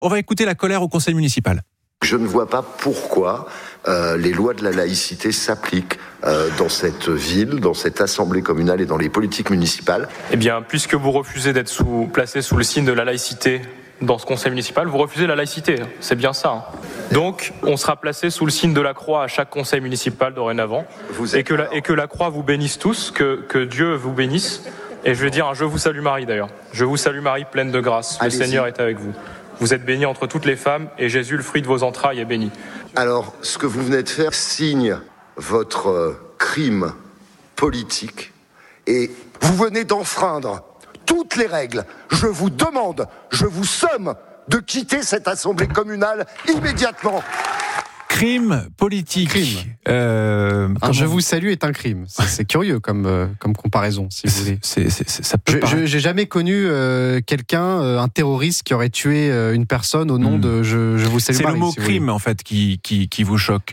On va écouter la colère au conseil municipal. Je ne vois pas pourquoi les lois de la laïcité s'appliquent dans cette ville, dans cette assemblée communale et dans les politiques municipales. Eh bien, puisque vous refusez d'être placé sous le signe de la laïcité dans ce conseil municipal, vous refusez la laïcité. C'est bien ça. Donc, on sera placé sous le signe de la croix à chaque conseil municipal dorénavant. Et que la croix vous bénisse tous, que Dieu vous bénisse. Et je vais dire un je vous salue Marie d'ailleurs. Je vous salue Marie, pleine de grâce. Le Seigneur est avec vous. Vous êtes bénie entre toutes les femmes et Jésus, le fruit de vos entrailles, est béni. Alors, ce que vous venez de faire signe votre crime politique et vous venez d'enfreindre toutes les règles. Je vous demande, je vous somme de quitter cette assemblée communale immédiatement. Crime politique. Je vous salue est un crime. C'est curieux comme comparaison, si vous voulez. Ça peut j'ai jamais connu quelqu'un, un terroriste qui aurait tué une personne au nom de je vous salue. C'est Marie, le mot si vous crime voulez. en fait qui vous choque.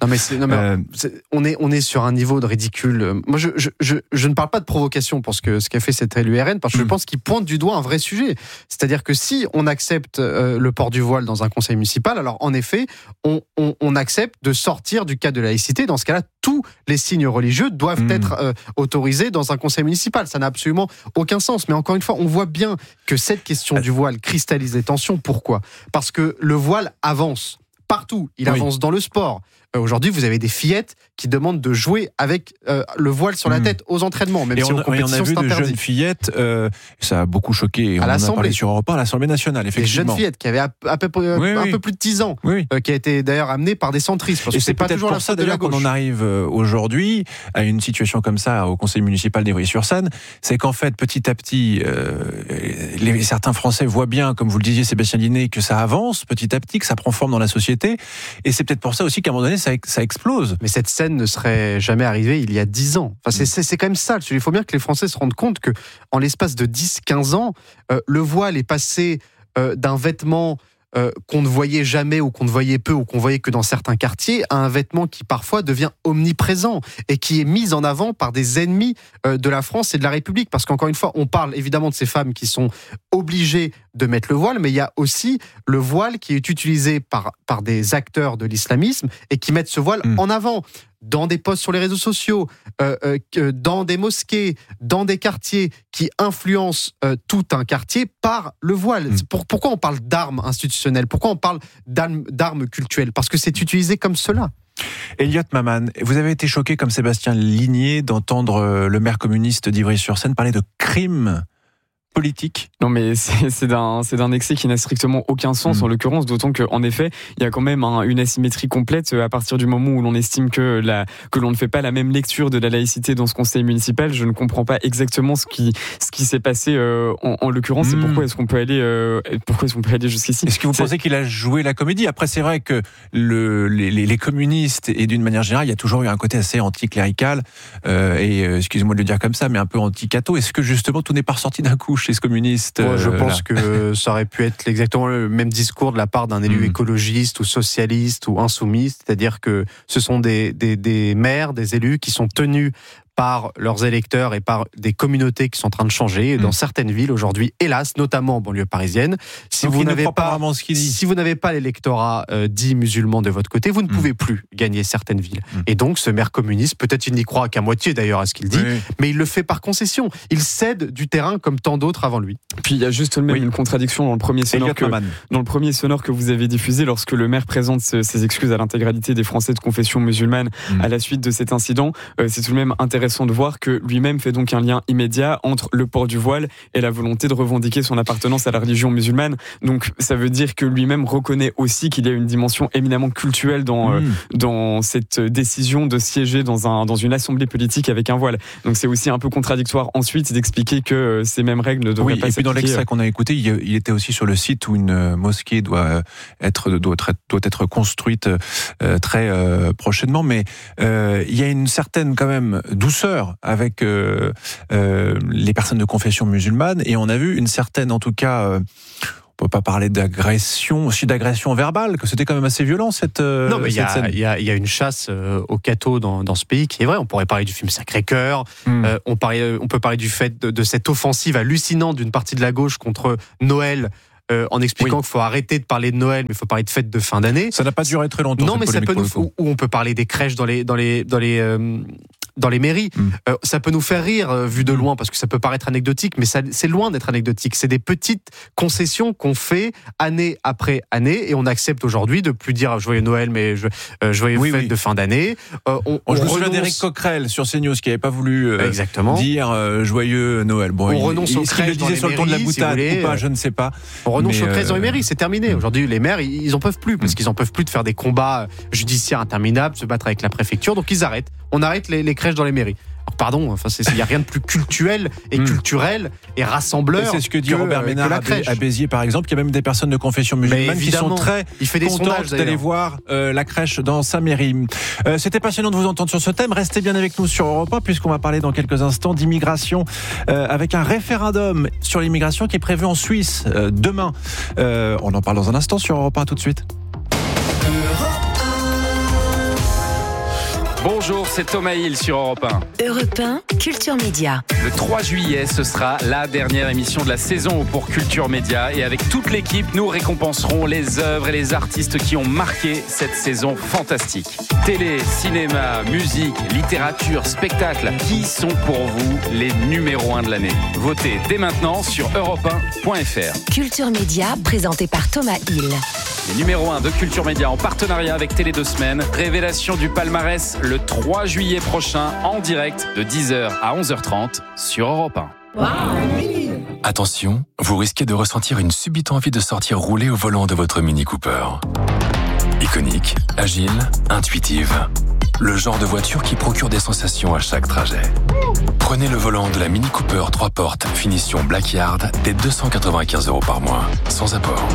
On est sur un niveau de ridicule. Moi, je ne parle pas de provocation pour ce qu'a fait cette LURN, parce que je pense qu'il pointe du doigt un vrai sujet. C'est-à-dire que si on accepte le port du voile dans un conseil municipal, alors en effet, on accepte de sortir du cadre de la laïcité. Dans ce cas-là, tous les signes religieux doivent être autorisés dans un conseil municipal. Ça n'a absolument aucun sens. Mais encore une fois, on voit bien que cette question du voile cristallise les tensions. Pourquoi ? Parce que le voile avance partout. Il avance dans le sport. Aujourd'hui, vous avez des fillettes qui demandent de jouer avec le voile sur la tête aux entraînements, même si en compétition, c'est interdit. On a vu de jeunes fillettes, ça a beaucoup choqué, on en a parlé sur Europe 1, à l'Assemblée nationale, effectivement. Des jeunes fillettes qui avaient un peu plus de 10 ans, qui a été d'ailleurs amenée par des centristes. Parce et que c'est pas toujours la faute de la gauche. Qu'on en arrive aujourd'hui à une situation comme ça au conseil municipal d'Ivry-sur-Seine, c'est qu'en fait, petit à petit, certains Français voient bien, comme vous le disiez Sébastien Linet, que ça avance petit à petit, que ça prend forme dans la société, et c'est peut-être pour ça aussi qu'à un moment donné, ça explose. Mais cette scène ne serait jamais arrivée il y a 10 ans. Enfin, c'est quand même ça. Il faut bien que les Français se rendent compte que, en l'espace de 10-15 ans, le voile est passé d'un vêtement qu'on ne voyait jamais ou qu'on ne voyait peu ou qu'on voyait que dans certains quartiers à un vêtement qui parfois devient omniprésent et qui est mis en avant par des ennemis de la France et de la République. Parce qu'encore une fois, on parle évidemment de ces femmes qui sont obligées de mettre le voile, mais il y a aussi le voile qui est utilisé par des acteurs de l'islamisme et qui mettent ce voile en avant dans des posts sur les réseaux sociaux, dans des mosquées, dans des quartiers qui influencent tout un quartier par le voile. Pourquoi on parle d'armes institutionnelles ? Pourquoi on parle d'armes cultuelles ? Parce que c'est utilisé comme cela. Elliot Maman, vous avez été choqué comme Sébastien Linet d'entendre le maire communiste d'Ivry-sur-Seine parler de crime politique. Non, mais c'est d'un excès qui n'a strictement aucun sens en l'occurrence, d'autant qu'en effet il y a quand même une asymétrie complète à partir du moment où l'on estime que l'on ne fait pas la même lecture de la laïcité dans ce conseil municipal. Je ne comprends pas exactement ce qui s'est passé en l'occurrence. Et pourquoi est-ce qu'on peut aller jusqu'ici. Est-ce que vous pensez qu'il a joué la comédie ? Après, c'est vrai que les communistes, et d'une manière générale, il y a toujours eu un côté assez anticlérical excusez-moi de le dire comme ça, mais un peu anti-catho. Est-ce que justement tout n'est pas ressorti d'un coup chez ce communiste ? Je pense que ça aurait pu être exactement le même discours de la part d'un élu écologiste ou socialiste ou insoumis, c'est-à-dire que ce sont des maires, des élus qui sont tenus par leurs électeurs et par des communautés qui sont en train de changer dans certaines villes aujourd'hui, hélas, notamment en banlieue parisienne. Si vous n'avez pas l'électorat dit musulman de votre côté, vous ne pouvez plus gagner certaines villes. Et donc ce maire communiste, peut-être il n'y croit qu'à moitié d'ailleurs à ce qu'il dit, mais il le fait par concession. Il cède du terrain comme tant d'autres avant lui. Puis il y a juste même une contradiction dans le premier sonore que vous avez diffusé lorsque le maire présente ses excuses à l'intégralité des Français de confession musulmane à la suite de cet incident. C'est tout de même intéressant de voir que lui-même fait donc un lien immédiat entre le port du voile et la volonté de revendiquer son appartenance à la religion musulmane. Donc ça veut dire que lui-même reconnaît aussi qu'il y a une dimension éminemment cultuelle dans cette décision de siéger dans une assemblée politique avec un voile. Donc c'est aussi un peu contradictoire ensuite d'expliquer que ces mêmes règles ne devraient pas s'appliquer. Et puis dans l'extrait qu'on a écouté, il était aussi sur le site où une mosquée doit être construite très prochainement, mais il y a une certaine quand même douceur avec les personnes de confession musulmane, et on a vu une certaine, en tout cas, on peut pas parler d'agression verbale, que c'était quand même assez violent cette scène. Non, mais il y a une chasse aux cathos dans ce pays qui est vrai. On pourrait parler du film Sacré-Cœur. On peut parler du fait de cette offensive hallucinante d'une partie de la gauche contre Noël. en expliquant qu'il faut arrêter de parler de Noël, mais il faut parler de fêtes de fin d'année. Ça n'a pas duré très longtemps. Non, mais ça peut où on peut parler des crèches dans les mairies. Ça peut nous faire rire vu de loin parce que ça peut paraître anecdotique, mais c'est loin d'être anecdotique. C'est des petites concessions qu'on fait année après année et on accepte aujourd'hui de plus dire joyeux Noël, mais joyeux fêtes de fin d'année. Je me souviens d'Éric Coquerel sur CNews qui n'avait pas voulu dire joyeux Noël. Bon, on renonce aux crèches dans les mairies, sur le ton de la boutade ou pas, je ne sais pas. On renonce aux crèches dans les mairies, c'est terminé. Aujourd'hui, les maires, ils en peuvent plus parce qu'ils en peuvent plus de faire des combats judiciaires interminables, se battre avec la préfecture, donc ils arrêtent. On arrête les crèches dans les mairies. Alors pardon, il n'y a rien de plus cultuel et culturel et rassembleur. Et c'est ce que dit Robert Ménard à Béziers, par exemple. Il y a même des personnes de confession musulmane qui sont très contentes d'aller voir la crèche dans sa mairie. C'était passionnant de vous entendre sur ce thème. Restez bien avec nous sur Europe 1 puisqu'on va parler dans quelques instants d'immigration avec un référendum sur l'immigration qui est prévu en Suisse demain. On en parle dans un instant sur Europe 1. Tout de suite. Bonjour, c'est Thomas Hill sur Europe 1. Europe 1, Culture Média. Le 3 juillet, ce sera la dernière émission de la saison pour Culture Média. Et avec toute l'équipe, nous récompenserons les œuvres et les artistes qui ont marqué cette saison fantastique. Télé, cinéma, musique, littérature, spectacle. Qui sont pour vous les numéros 1 de l'année ? Votez dès maintenant sur europe1.fr. Culture Média, présenté par Thomas Hill. Les numéros 1 de Culture Média en partenariat avec Télé 2 Semaines. Révélation du palmarès le 3 juillet prochain en direct de 10h à 11h30 sur Europe 1. Attention, vous risquez de ressentir une subite envie de sortir rouler au volant de votre Mini Cooper. Iconique, agile, intuitive. Le genre de voiture qui procure des sensations à chaque trajet. Prenez le volant de la Mini Cooper 3 portes finition Blackyard dès 295 € par mois, sans apport.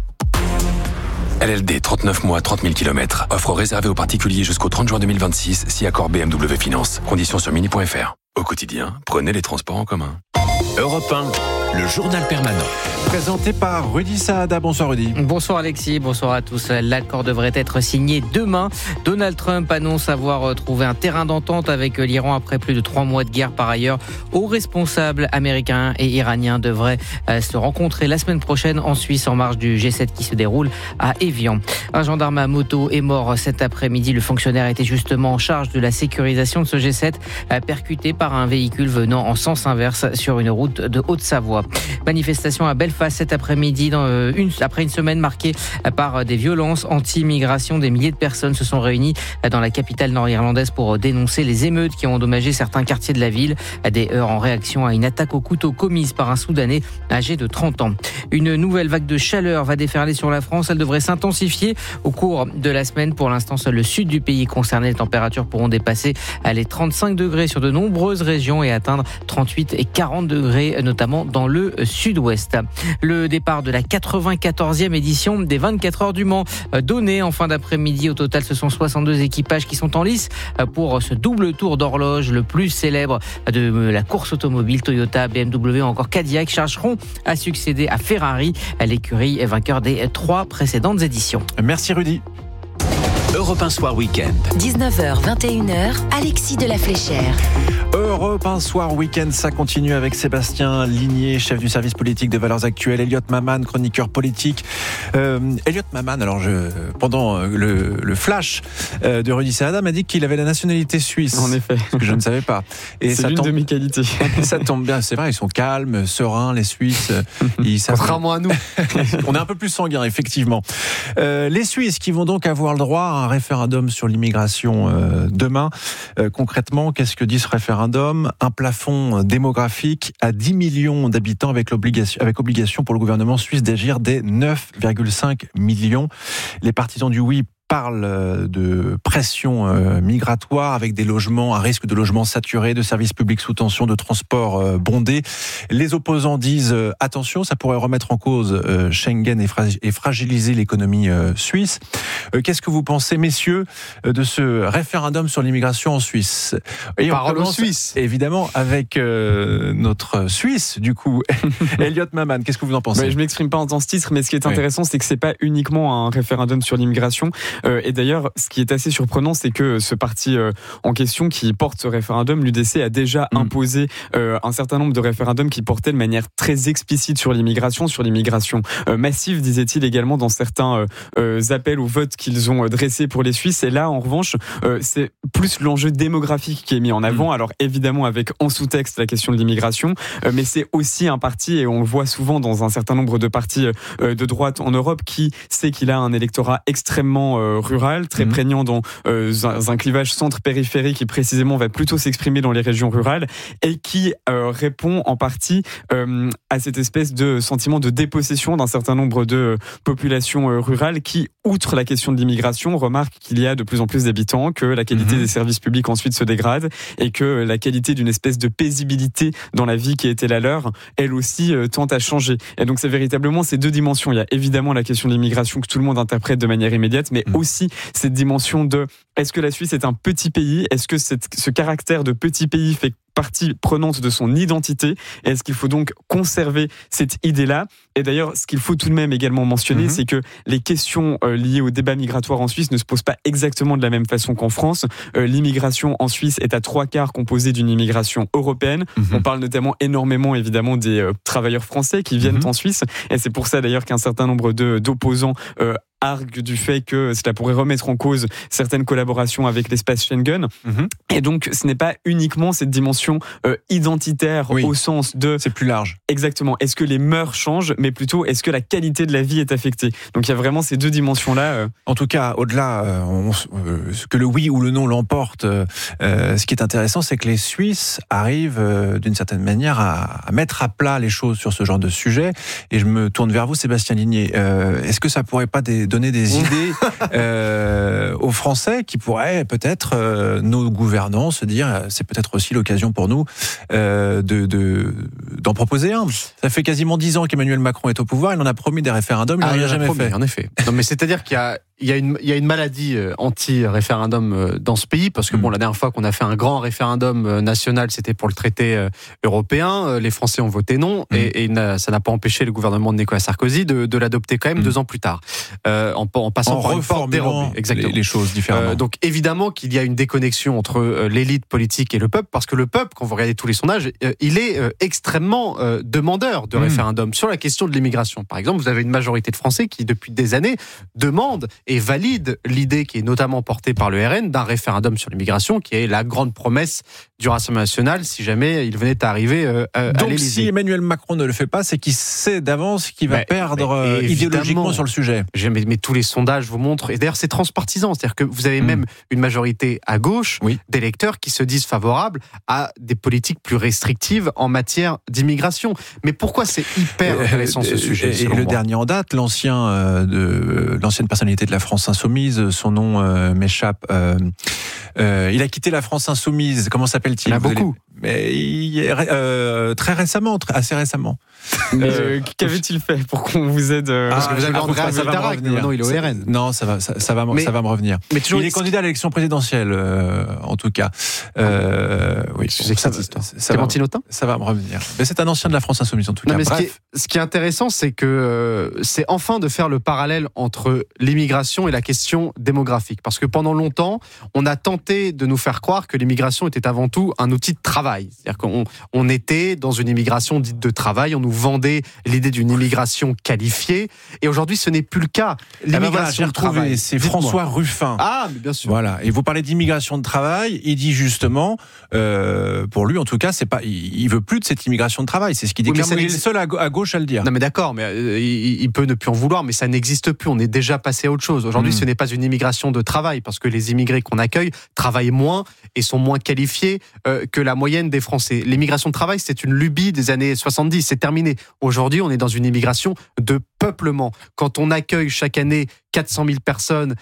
LLD 39 mois 30 000 km. Offre réservée aux particuliers jusqu'au 30 juin 2026 si accord BMW Finance. Conditions sur mini.fr. Au quotidien, prenez les transports en commun. Europe 1, le journal permanent. Présenté par Rudy Saada. Bonsoir Rudy. Bonsoir Alexis, bonsoir à tous. L'accord devrait être signé demain. Donald Trump annonce avoir trouvé un terrain d'entente avec l'Iran après plus de 3 mois de guerre. Par ailleurs, hauts responsables américains et iraniens devraient se rencontrer la semaine prochaine en Suisse en marge du G7 qui se déroule à Évian. Un gendarme à moto est mort cet après-midi. Le fonctionnaire était justement en charge de la sécurisation de ce G7, percuté par un véhicule venant en sens inverse sur une route de Haute-Savoie. Manifestation à Belfast cet après-midi, après une semaine marquée par des violences anti-immigration. Des milliers de personnes se sont réunies dans la capitale nord-irlandaise pour dénoncer les émeutes qui ont endommagé certains quartiers de la ville. Des heurts en réaction à une attaque au couteau commise par un Soudanais âgé de 30 ans. Une nouvelle vague de chaleur va déferler sur la France. Elle devrait s'intensifier au cours de la semaine. Pour l'instant, seul le sud du pays est concerné. Les températures pourront dépasser les 35 degrés sur de nombreuses régions et atteindre 38 et 40 degrés, notamment dans le sud-ouest. Le départ de la 94e édition des 24 heures du Mans donné en fin d'après-midi. Au total, ce sont 62 équipages qui sont en lice pour ce double tour d'horloge, le plus célèbre de la course automobile. Toyota, BMW ou encore Cadillac chercheront à succéder à Ferrari, l'écurie vainqueur des 3 précédentes éditions. Merci Rudy. Europe 1 Soir Week-end. 19h, 21h, Alexis de la Fléchère. Europe 1 Soir Week-end, ça continue avec Sébastien Ligné, chef du service politique de Valeurs Actuelles, Elliot Maman, chroniqueur politique. Elliot Maman, alors pendant le flash de Rudy Saada, m'a dit qu'il avait la nationalité suisse. En effet. Ce que je ne savais pas. Et c'est l'une de mes qualités. Ça tombe bien, c'est vrai, ils sont calmes, sereins, les Suisses. Contrairement à nous. On est un peu plus sanguin, effectivement. Les Suisses qui vont donc avoir le droit à un référendum sur l'immigration demain. Concrètement, qu'est-ce que dit ce référendum ? Un plafond démographique à 10 millions d'habitants avec obligation pour le gouvernement suisse d'agir dès 9,5 millions. Les partisans du oui parle de pression migratoire avec des logements, un risque de logements saturés, de services publics sous tension, de transports bondés. Les opposants disent attention, ça pourrait remettre en cause Schengen et fragiliser l'économie suisse. Qu'est-ce que vous pensez, messieurs, de ce référendum sur l'immigration en Suisse ? Et parole aux Suisses. Évidemment, avec notre Suisse, du coup, Elliot Maman, qu'est-ce que vous en pensez ? Je ne m'exprime pas en tant que titre, mais ce qui est intéressant, c'est que ce n'est pas uniquement un référendum sur l'immigration. Et d'ailleurs, ce qui est assez surprenant, c'est que ce parti en question qui porte ce référendum, l'UDC, a déjà imposé un certain nombre de référendums qui portaient de manière très explicite sur l'immigration massive, disait-il également dans certains appels au vote qu'ils ont dressés pour les Suisses. Et là, en revanche, c'est plus l'enjeu démographique qui est mis en avant. Alors évidemment, avec en sous-texte la question de l'immigration, mais c'est aussi un parti, et on le voit souvent dans un certain nombre de partis de droite en Europe, qui sait qu'il a un électorat extrêmement rural, très prégnant dans un clivage centre-périphérie qui précisément va plutôt s'exprimer dans les régions rurales, et qui répond en partie à cette espèce de sentiment de dépossession d'un certain nombre de populations rurales qui, outre la question de l'immigration, remarquent qu'il y a de plus en plus d'habitants, que la qualité des services publics ensuite se dégrade, et que la qualité d'une espèce de paisibilité dans la vie qui était la leur, elle aussi tend à changer. Et donc c'est véritablement ces deux dimensions. Il y a évidemment la question de l'immigration que tout le monde interprète de manière immédiate, mais aussi cette dimension de est-ce que la Suisse est un petit pays ? Est-ce que ce caractère de petit pays fait partie prenante de son identité? Et est-ce qu'il faut donc conserver cette idée-là? Et d'ailleurs, ce qu'il faut tout de même également mentionner, c'est que les questions liées au débat migratoire en Suisse ne se posent pas exactement de la même façon qu'en France. L'immigration en Suisse est à 3/4 composée d'une immigration européenne. On parle notamment énormément, évidemment, des travailleurs français qui viennent en Suisse. Et c'est pour ça, d'ailleurs, qu'un certain nombre d'opposants argue du fait que cela pourrait remettre en cause certaines collaborations avec l'espace Schengen. Et donc, ce n'est pas uniquement cette dimension identitaire au sens de... C'est plus large. Exactement. Est-ce que les mœurs changent, mais plutôt, est-ce que la qualité de la vie est affectée? Donc, il y a vraiment ces deux dimensions-là. En tout cas, au-delà, que le oui ou le non l'emporte, ce qui est intéressant, c'est que les Suisses arrivent, d'une certaine manière, à mettre à plat les choses sur ce genre de sujet. Et je me tourne vers vous, Sébastien Ligné. Est-ce que ça pourrait pas donner des idées aux Français qui pourraient peut-être, nos gouvernants, se dire c'est peut-être aussi l'occasion pour nous d'en proposer un. Ça fait quasiment 10 ans qu'Emmanuel Macron est au pouvoir, il en a promis des référendums, il n'en a jamais fait. En effet. Non, mais c'est-à-dire qu'il y a une maladie anti-référendum dans ce pays, parce que la dernière fois qu'on a fait un grand référendum national, c'était pour le traité européen. Les Français ont voté non, et ça n'a pas empêché le gouvernement de Nicolas Sarkozy de l'adopter quand même 2 ans plus tard, en passant par une porte dérobée. Exactement. Les choses différemment. Donc évidemment qu'il y a une déconnexion entre l'élite politique et le peuple, parce que le peuple, quand vous regardez tous les sondages, il est extrêmement demandeur de référendum sur la question de l'immigration. Par exemple, vous avez une majorité de Français qui, depuis des années, demandent et valide l'idée qui est notamment portée par le RN d'un référendum sur l'immigration, qui est la grande promesse du Rassemblement national si jamais il venait à arriver à donc l'Élysée. Si Emmanuel Macron ne le fait pas, c'est qu'il sait d'avance qu'il va perdre idéologiquement sur le sujet. Mais tous les sondages vous montrent, et d'ailleurs c'est transpartisan, c'est-à-dire que vous avez même une majorité à gauche d'électeurs qui se disent favorables à des politiques plus restrictives en matière d'immigration. Mais pourquoi c'est hyper intéressant ce sujet? Et le dernier en date, l'ancienne personnalité de la France Insoumise, son nom m'échappe. Il a quitté la France Insoumise. Comment s'appelle-t-il? Il y en a beaucoup. Mais très récemment, assez récemment. Qu'avait-il fait pour qu'on vous aide Parce que vous avez André Veltarac, maintenant il est au RN. Non, ça va me revenir. Mais toujours il est candidat à l'élection présidentielle, en tout cas. Oui. Clémentine Autain. Ça va me revenir. Mais c'est un ancien de la France Insoumise, en tout cas. Mais ce qui est intéressant, c'est que c'est enfin de faire le parallèle entre l'immigration et la question démographique. Parce que pendant longtemps, on a tenté de nous faire croire que l'immigration était avant tout un outil de travail. C'est-à-dire qu'on était dans une immigration dite de travail, on nous vendait l'idée d'une immigration qualifiée, et aujourd'hui ce n'est plus le cas. L'immigration de travail, c'est François Ruffin. Ah, mais bien sûr. Voilà. Et vous parlez d'immigration de travail, il dit justement, pour lui en tout cas, c'est pas, il veut plus de cette immigration de travail. C'est ce qu'il dit. Il est le seul à gauche à le dire. Non mais d'accord, mais il peut ne plus en vouloir, mais ça n'existe plus. On est déjà passé à autre chose. Aujourd'hui, ce n'est pas une immigration de travail, parce que les immigrés qu'on accueille travaillent moins et sont moins qualifiés que la moyenne des Français. L'immigration de travail, c'est une lubie des années 70, c'est terminé. Aujourd'hui, on est dans une immigration de peuplement. Quand on accueille chaque année 400 000 personnes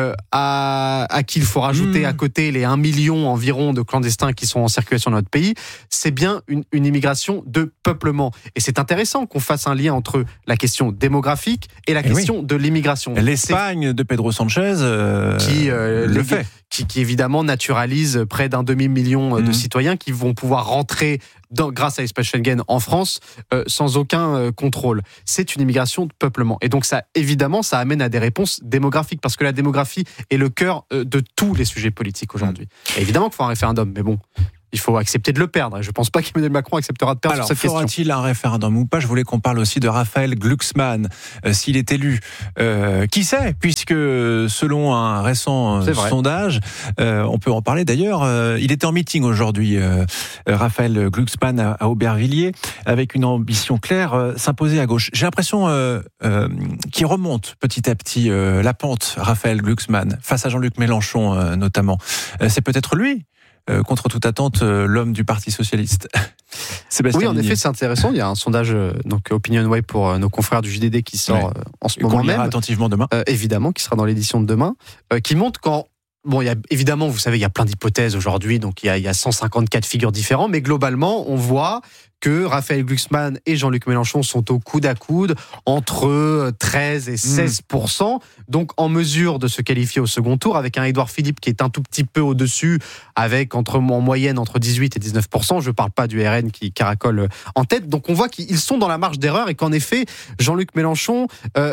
à qui il faut rajouter à côté les 1 million environ de clandestins qui sont en circulation dans notre pays, c'est bien une immigration de peuplement. Et c'est intéressant qu'on fasse un lien entre la question démographique et la question de l'immigration. L'Espagne de Pedro Sanchez le fait. Qui évidemment naturalise près d'1 demi-million de citoyens qui vont pouvoir rentrer grâce à l'espace Schengen en France sans aucun contrôle. C'est une immigration de peuplement. Et donc ça, évidemment, ça amène à des réponses réponse démographique, parce que la démographie est le cœur de tous les sujets politiques aujourd'hui. Et évidemment qu'il faut un référendum, mais bon, il faut accepter de le perdre. Je ne pense pas qu'Emmanuel Macron acceptera de perdre sur cette question. Alors, fera-t-il un référendum ou pas ? Je voulais qu'on parle aussi de Raphaël Glucksmann, s'il est élu. Qui sait ? Puisque selon un récent sondage, on peut en parler d'ailleurs, il était en meeting aujourd'hui, Raphaël Glucksmann à Aubervilliers, avec une ambition claire, s'imposer à gauche. J'ai l'impression qu'il remonte petit à petit la pente, Raphaël Glucksmann, face à Jean-Luc Mélenchon notamment. C'est peut-être lui contre toute attente, l'homme du Parti Socialiste. Sébastien Oui, en Ligné. effet, c'est intéressant. Il y a un sondage donc OpinionWay pour nos confrères du JDD qui sort en ce moment même. Attentivement demain. Évidemment, qui sera dans l'édition de demain, qui montre quand... Bon, il y a, évidemment, vous savez, il y a plein d'hypothèses aujourd'hui, donc il y a 154 figures différents, mais globalement, on voit que Raphaël Glucksmann et Jean-Luc Mélenchon sont au coude à coude, entre 13 et 16%, donc en mesure de se qualifier au second tour, avec un Édouard Philippe qui est un tout petit peu au-dessus, avec en moyenne entre 18 et 19%, je ne parle pas du RN qui caracole en tête, donc on voit qu'ils sont dans la marge d'erreur, et qu'en effet, Jean-Luc Mélenchon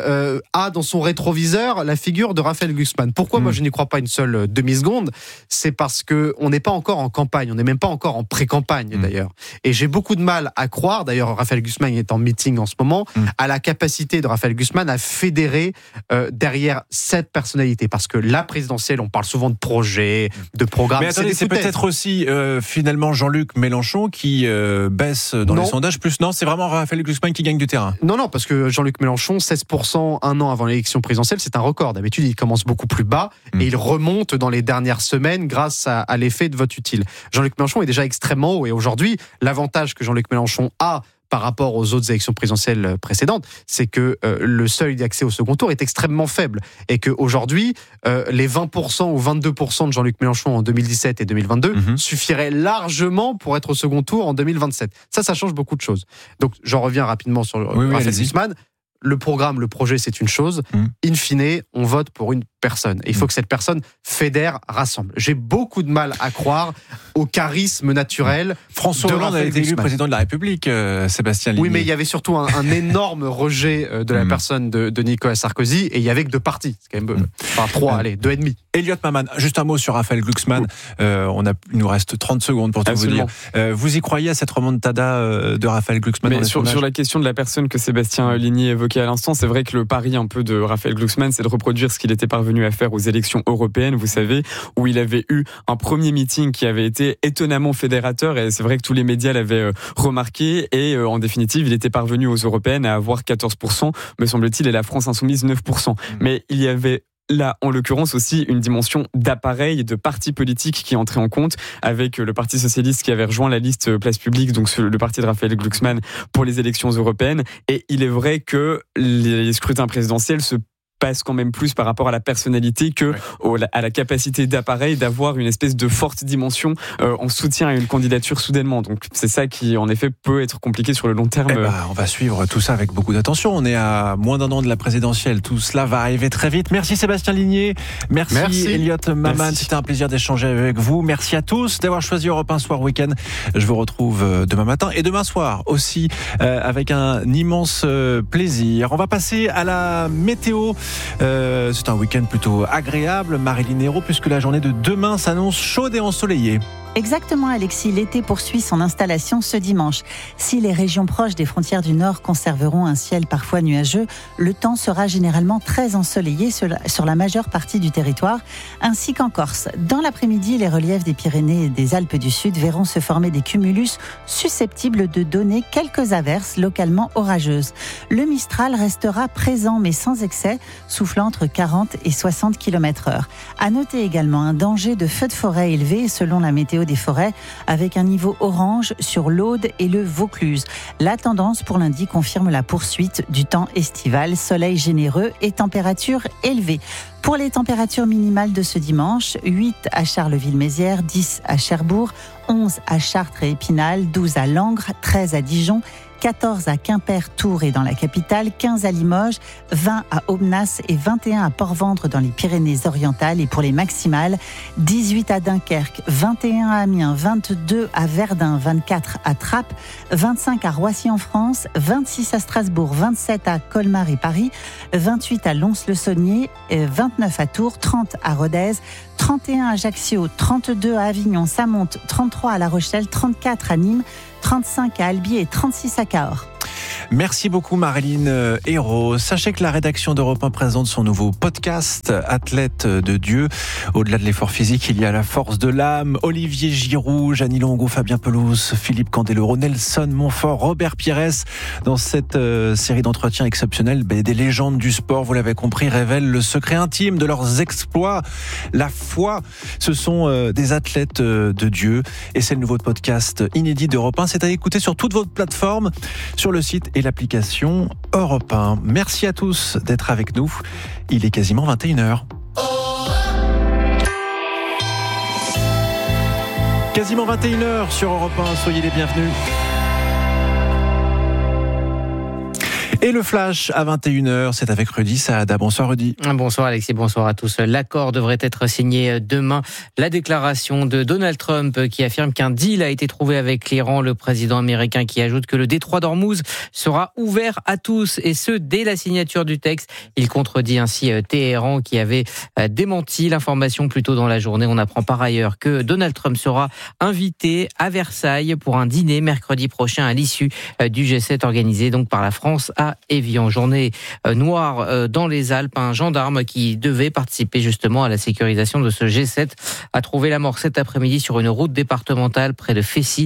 a dans son rétroviseur la figure de Raphaël Glucksmann. Pourquoi moi je n'y crois pas une seule demi-seconde ? C'est parce qu'on n'est pas encore en campagne, on n'est même pas encore en pré-campagne d'ailleurs, et j'ai beaucoup de mal à croire, d'ailleurs Raphaël Glucksmann est en meeting en ce moment, à la capacité de Raphaël Glucksmann à fédérer derrière cette personnalité, parce que la présidentielle, on parle souvent de projets, de programmes. Mais attendez, c'est peut-être aussi finalement Jean-Luc Mélenchon qui baisse dans les sondages, plus non, c'est vraiment Raphaël Glucksmann qui gagne du terrain. Non, parce que Jean-Luc Mélenchon, 16% un an avant l'élection présidentielle, c'est un record. D'habitude, il commence beaucoup plus bas et il remonte dans les dernières semaines grâce à l'effet de vote utile. Jean-Luc Mélenchon est déjà extrêmement haut, et aujourd'hui, l'avantage que Jean-Luc Mélenchon a par rapport aux autres élections présidentielles précédentes, c'est que le seuil d'accès au second tour est extrêmement faible, et qu'aujourd'hui, les 20% ou 22% de Jean-Luc Mélenchon en 2017 et 2022 suffiraient largement pour être au second tour en 2027. Ça change beaucoup de choses. Donc, j'en reviens rapidement sur Raphaël Glucksmann. Le programme, le projet, c'est une chose. In fine, on vote pour une personne. Et il faut que cette personne fédère, rassemble. J'ai beaucoup de mal à croire au charisme naturel. François Hollande a été élu président de la République, Sébastien Ligné. Oui, mais il y avait surtout un énorme rejet de la personne de Nicolas Sarkozy, et il y avait que 2 partis. C'est quand même, enfin 3, allez, 2,5. Elliot Maman, juste un mot sur Raphaël Glucksmann. Il nous reste 30 secondes pour tout vous dire. Vous y croyez à cette remontada de Raphaël Glucksmann? Mais sur la question de la personne que Sébastien Ligné évoquait à l'instant, c'est vrai que le pari un peu de Raphaël Glucksmann, c'est de reproduire ce qu'il était parvenu à faire aux élections européennes, vous savez, où il avait eu un premier meeting qui avait été étonnamment fédérateur, et c'est vrai que tous les médias l'avaient remarqué, et en définitive, il était parvenu aux européennes à avoir 14%, me semble-t-il, et la France Insoumise 9%. Mais il y avait là, en l'occurrence, aussi une dimension d'appareil, de parti politique qui entrait en compte, avec le Parti Socialiste qui avait rejoint la liste Place Publique, donc le parti de Raphaël Glucksmann, pour les élections européennes. Et il est vrai que les scrutins présidentiels se passe quand même plus par rapport à la personnalité que à la capacité d'appareil d'avoir une espèce de forte dimension en soutien à une candidature soudainement. Donc c'est ça qui en effet peut être compliqué sur le long terme. On va suivre tout ça avec beaucoup d'attention. On est à moins d'un an de la présidentielle. Tout cela va arriver très vite. Merci Sébastien Ligné. Merci Elliot Maman. C'était un plaisir d'échanger avec vous. Merci à tous d'avoir choisi Europe 1 Soir Week-end. Je vous retrouve demain matin et demain soir aussi avec un immense plaisir. On va passer à la météo. C'est un week-end plutôt agréable, Marilyn Hérault, puisque la journée de demain s'annonce chaude et ensoleillée. Exactement Alexis, l'été poursuit son installation ce dimanche. Si les régions proches des frontières du Nord conserveront un ciel parfois nuageux, le temps sera généralement très ensoleillé sur la majeure partie du territoire, ainsi qu'en Corse. Dans l'après-midi, les reliefs des Pyrénées et des Alpes du Sud verront se former des cumulus susceptibles de donner quelques averses localement orageuses. Le Mistral restera présent mais sans excès, soufflant entre 40 et 60 km/h. À noter également un danger de feux de forêt élevé selon la météo des forêts, avec un niveau orange sur l'Aude et le Vaucluse. La tendance pour lundi confirme la poursuite du temps estival, soleil généreux et température élevée. Pour les températures minimales de ce dimanche, 8 à Charleville-Mézières, 10 à Cherbourg, 11 à Chartres et Épinal, 12 à Langres, 13 à Dijon, 14 à Quimper, Tours et dans la capitale, 15 à Limoges, 20 à Aubenas et 21 à Port-Ventre dans les Pyrénées-Orientales. Et pour les maximales, 18 à Dunkerque, 21 à Amiens, 22 à Verdun, 24 à Trappes, 25 à Roissy en France, 26 à Strasbourg, 27 à Colmar et Paris, 28 à Lons-le-Saunier, 29 à Tours, 30 à Rodez, 31 à Ajaccio, 32 à Avignon, ça monte, 33 à La Rochelle, 34 à Nîmes, 35 à Albi et 36 à Cahors. Merci beaucoup Marilyn Hérault. Sachez que la rédaction d'Europe 1 présente son nouveau podcast Athlète de Dieu. Au-delà de l'effort physique, il y a la force de l'âme. Olivier Giroud, Jeannie Longo, Fabien Pelouse, Philippe Candeloro, Nelson Montfort, Robert Pires. Dans cette série d'entretiens exceptionnels, des légendes du sport, vous l'avez compris, révèlent le secret intime de leurs exploits. La foi, ce sont des athlètes de Dieu. Et c'est le nouveau podcast inédit d'Europe 1. C'est à écouter sur toutes vos plateformes, sur le site et l'application Europe 1. Merci à tous d'être avec nous. Il est quasiment 21h. Quasiment 21h sur Europe 1. Soyez les bienvenus. Et le flash à 21h, c'est avec Rudy Saada. Bonsoir Rudy. Bonsoir Alexis, bonsoir à tous. L'accord devrait être signé demain. La déclaration de Donald Trump qui affirme qu'un deal a été trouvé avec l'Iran. Le président américain qui ajoute que le détroit d'Ormuz sera ouvert à tous et ce dès la signature du texte. Il contredit ainsi Téhéran qui avait démenti l'information plus tôt dans la journée. On apprend par ailleurs que Donald Trump sera invité à Versailles pour un dîner mercredi prochain à l'issue du G7 organisé donc par la France à Évian. Journée noire dans les Alpes. Un gendarme qui devait participer justement à la sécurisation de ce G7 a trouvé la mort cet après-midi sur une route départementale près de Fessy.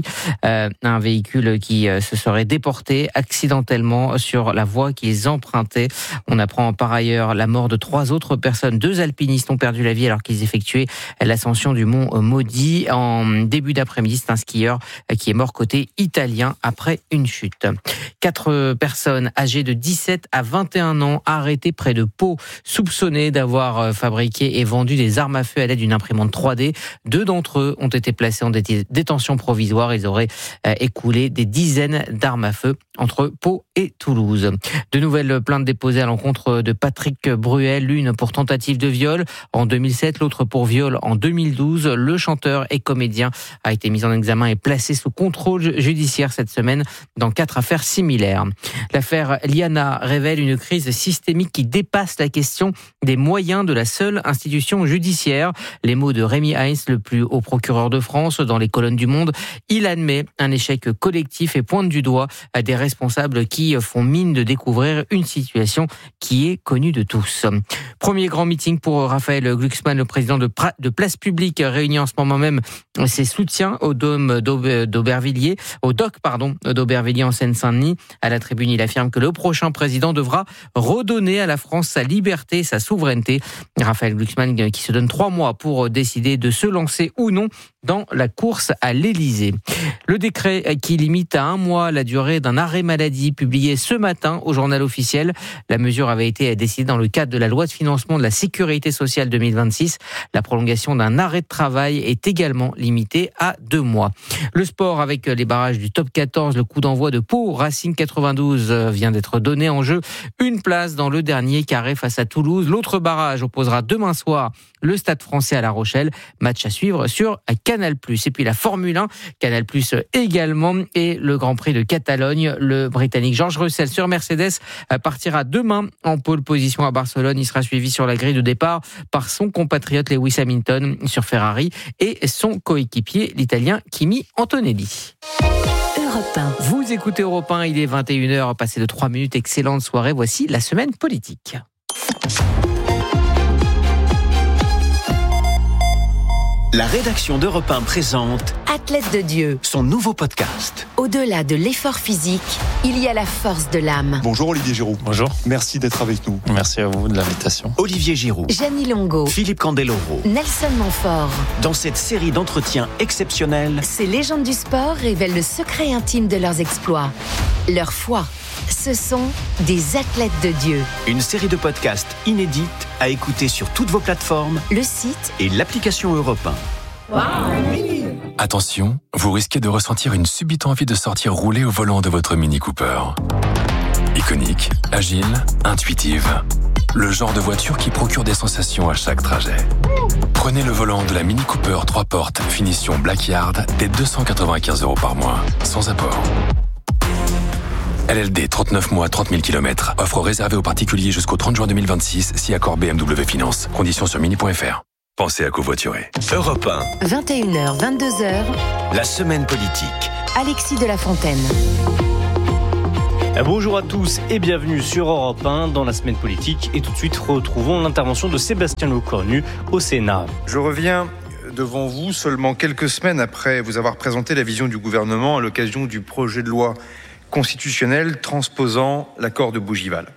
Un véhicule qui se serait déporté accidentellement sur la voie qu'ils empruntaient. On apprend par ailleurs la mort de 3 autres personnes. 2 alpinistes ont perdu la vie alors qu'ils effectuaient l'ascension du mont Maudit. En début d'après-midi, c'est un skieur qui est mort côté italien après une chute. 4 personnes âgées de 17 à 21 ans arrêtés près de Pau, soupçonnés d'avoir fabriqué et vendu des armes à feu à l'aide d'une imprimante 3D. 2 d'entre eux ont été placés en détention provisoire. Ils auraient écoulé des dizaines d'armes à feu entre Pau et Toulouse. De nouvelles plaintes déposées à l'encontre de Patrick Bruel, l'une pour tentative de viol en 2007, l'autre pour viol en 2012. Le chanteur et comédien a été mis en examen et placé sous contrôle judiciaire cette semaine dans 4 affaires similaires. L'affaire Liana révèle une crise systémique qui dépasse la question des moyens de la seule institution judiciaire. Les mots de Rémi Heinz, le plus haut procureur de France, dans les colonnes du Monde. Il admet un échec collectif et pointe du doigt des responsables qui font mine de découvrir une situation qui est connue de tous. Premier grand meeting pour Raphaël Glucksmann, le président de Place Publique, réunit en ce moment même ses soutiens au Dôme d'Aubervilliers, au DOC d'Aubervilliers en Seine-Saint-Denis. À la tribune, il affirme que le prochain président devra redonner à la France sa liberté et sa souveraineté. Raphaël Glucksmann qui se donne 3 mois pour décider de se lancer ou non dans la course à l'Élysée. Le décret qui limite à 1 mois la durée d'un arrêt maladie publié ce matin au journal officiel. La mesure avait été décidée dans le cadre de la loi de financement de la sécurité sociale 2026. La prolongation d'un arrêt de travail est également limitée à 2 mois. Le sport avec les barrages du top 14, le coup d'envoi de Pau Racing 92 vient d'être donné en jeu. Une place dans le dernier carré face à Toulouse. L'autre barrage opposera demain soir le Stade Français à La Rochelle. Match à suivre sur Canal+. Et puis la Formule 1, Canal+ également, et le Grand Prix de Catalogne. Le Britannique George Russell sur Mercedes partira demain en pole position à Barcelone. Il sera suivi sur la grille de départ par son compatriote Lewis Hamilton sur Ferrari et son coéquipier, l'Italien Kimi Antonelli. Vous écoutez Europe 1, il est 21h, passé de 3 minutes, excellente soirée. Voici la semaine politique. La rédaction d'Europe 1 présente Athlète de Dieu, son nouveau podcast. Au-delà de l'effort physique, il y a la force de l'âme. Bonjour Olivier Giroud. Bonjour. Merci d'être avec nous. Merci à vous de l'invitation. Olivier Giroud, Jeannie Longo, Philippe Candeloro. Nelson Montfort. Dans cette série d'entretiens exceptionnels, Ces légendes du sport révèlent le secret intime de leurs exploits, leur foi. Ce sont des athlètes de Dieu. Une série de podcasts inédites à écouter sur toutes vos plateformes, Le site et l'application Europe 1. Wow. Attention, vous risquez de ressentir une subite envie de sortir rouler au volant de votre Mini Cooper. Iconique, agile, intuitive. Le genre de voiture qui procure des sensations à chaque trajet. Prenez le volant de la Mini Cooper 3 portes finition Blackyard dès 295 € par mois, sans apport. LLD 39 mois, 30 000 km. Offre réservée aux particuliers jusqu'au 30 juin 2026, si accord BMW Finance. Conditions sur mini.fr. Pensez à covoiturer. Europe 1. 21h, 22h. La semaine politique. Alexis de la Fontaine. Bonjour à tous et bienvenue sur Europe 1 dans la semaine politique. Et tout de suite, retrouvons l'intervention de Sébastien Lecornu au Sénat. Je reviens devant vous seulement quelques semaines après vous avoir présenté la vision du gouvernement à l'occasion du projet de loi constitutionnel transposant l'accord de Bougival.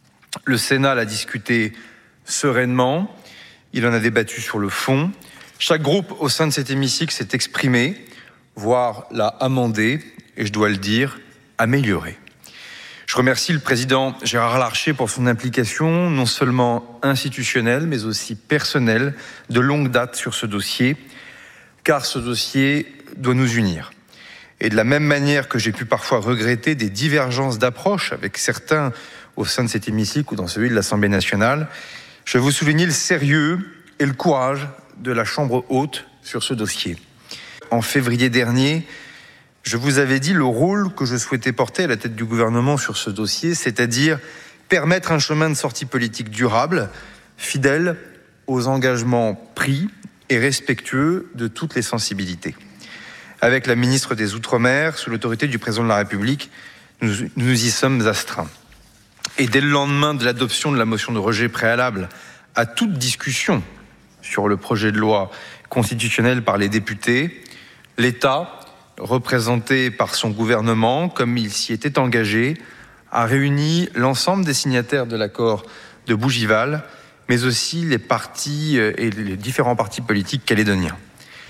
Le Sénat l'a discuté sereinement, il en a débattu sur le fond. Chaque groupe au sein de cet hémicycle s'est exprimé, voire l'a amendé, et je dois le dire, amélioré. Je remercie le président Gérard Larcher pour son implication, non seulement institutionnelle, mais aussi personnelle, de longue date sur ce dossier, car ce dossier doit nous unir. Et de la même manière que j'ai pu parfois regretter des divergences d'approche avec certains au sein de cet hémicycle ou dans celui de l'Assemblée nationale, je vais vous souligner le sérieux et le courage de la Chambre haute sur ce dossier. En février dernier, je vous avais dit le rôle que je souhaitais porter à la tête du gouvernement sur ce dossier, c'est-à-dire permettre un chemin de sortie politique durable, fidèle aux engagements pris et respectueux de toutes les sensibilités. Avec la ministre des Outre-mer, sous l'autorité du président de la République, nous y sommes astreints. Et dès le lendemain de l'adoption de la motion de rejet préalable à toute discussion sur le projet de loi constitutionnel par les députés, l'État, représenté par son gouvernement, comme il s'y était engagé, a réuni l'ensemble des signataires de l'accord de Bougival, mais aussi les partis et les différents partis politiques calédoniens.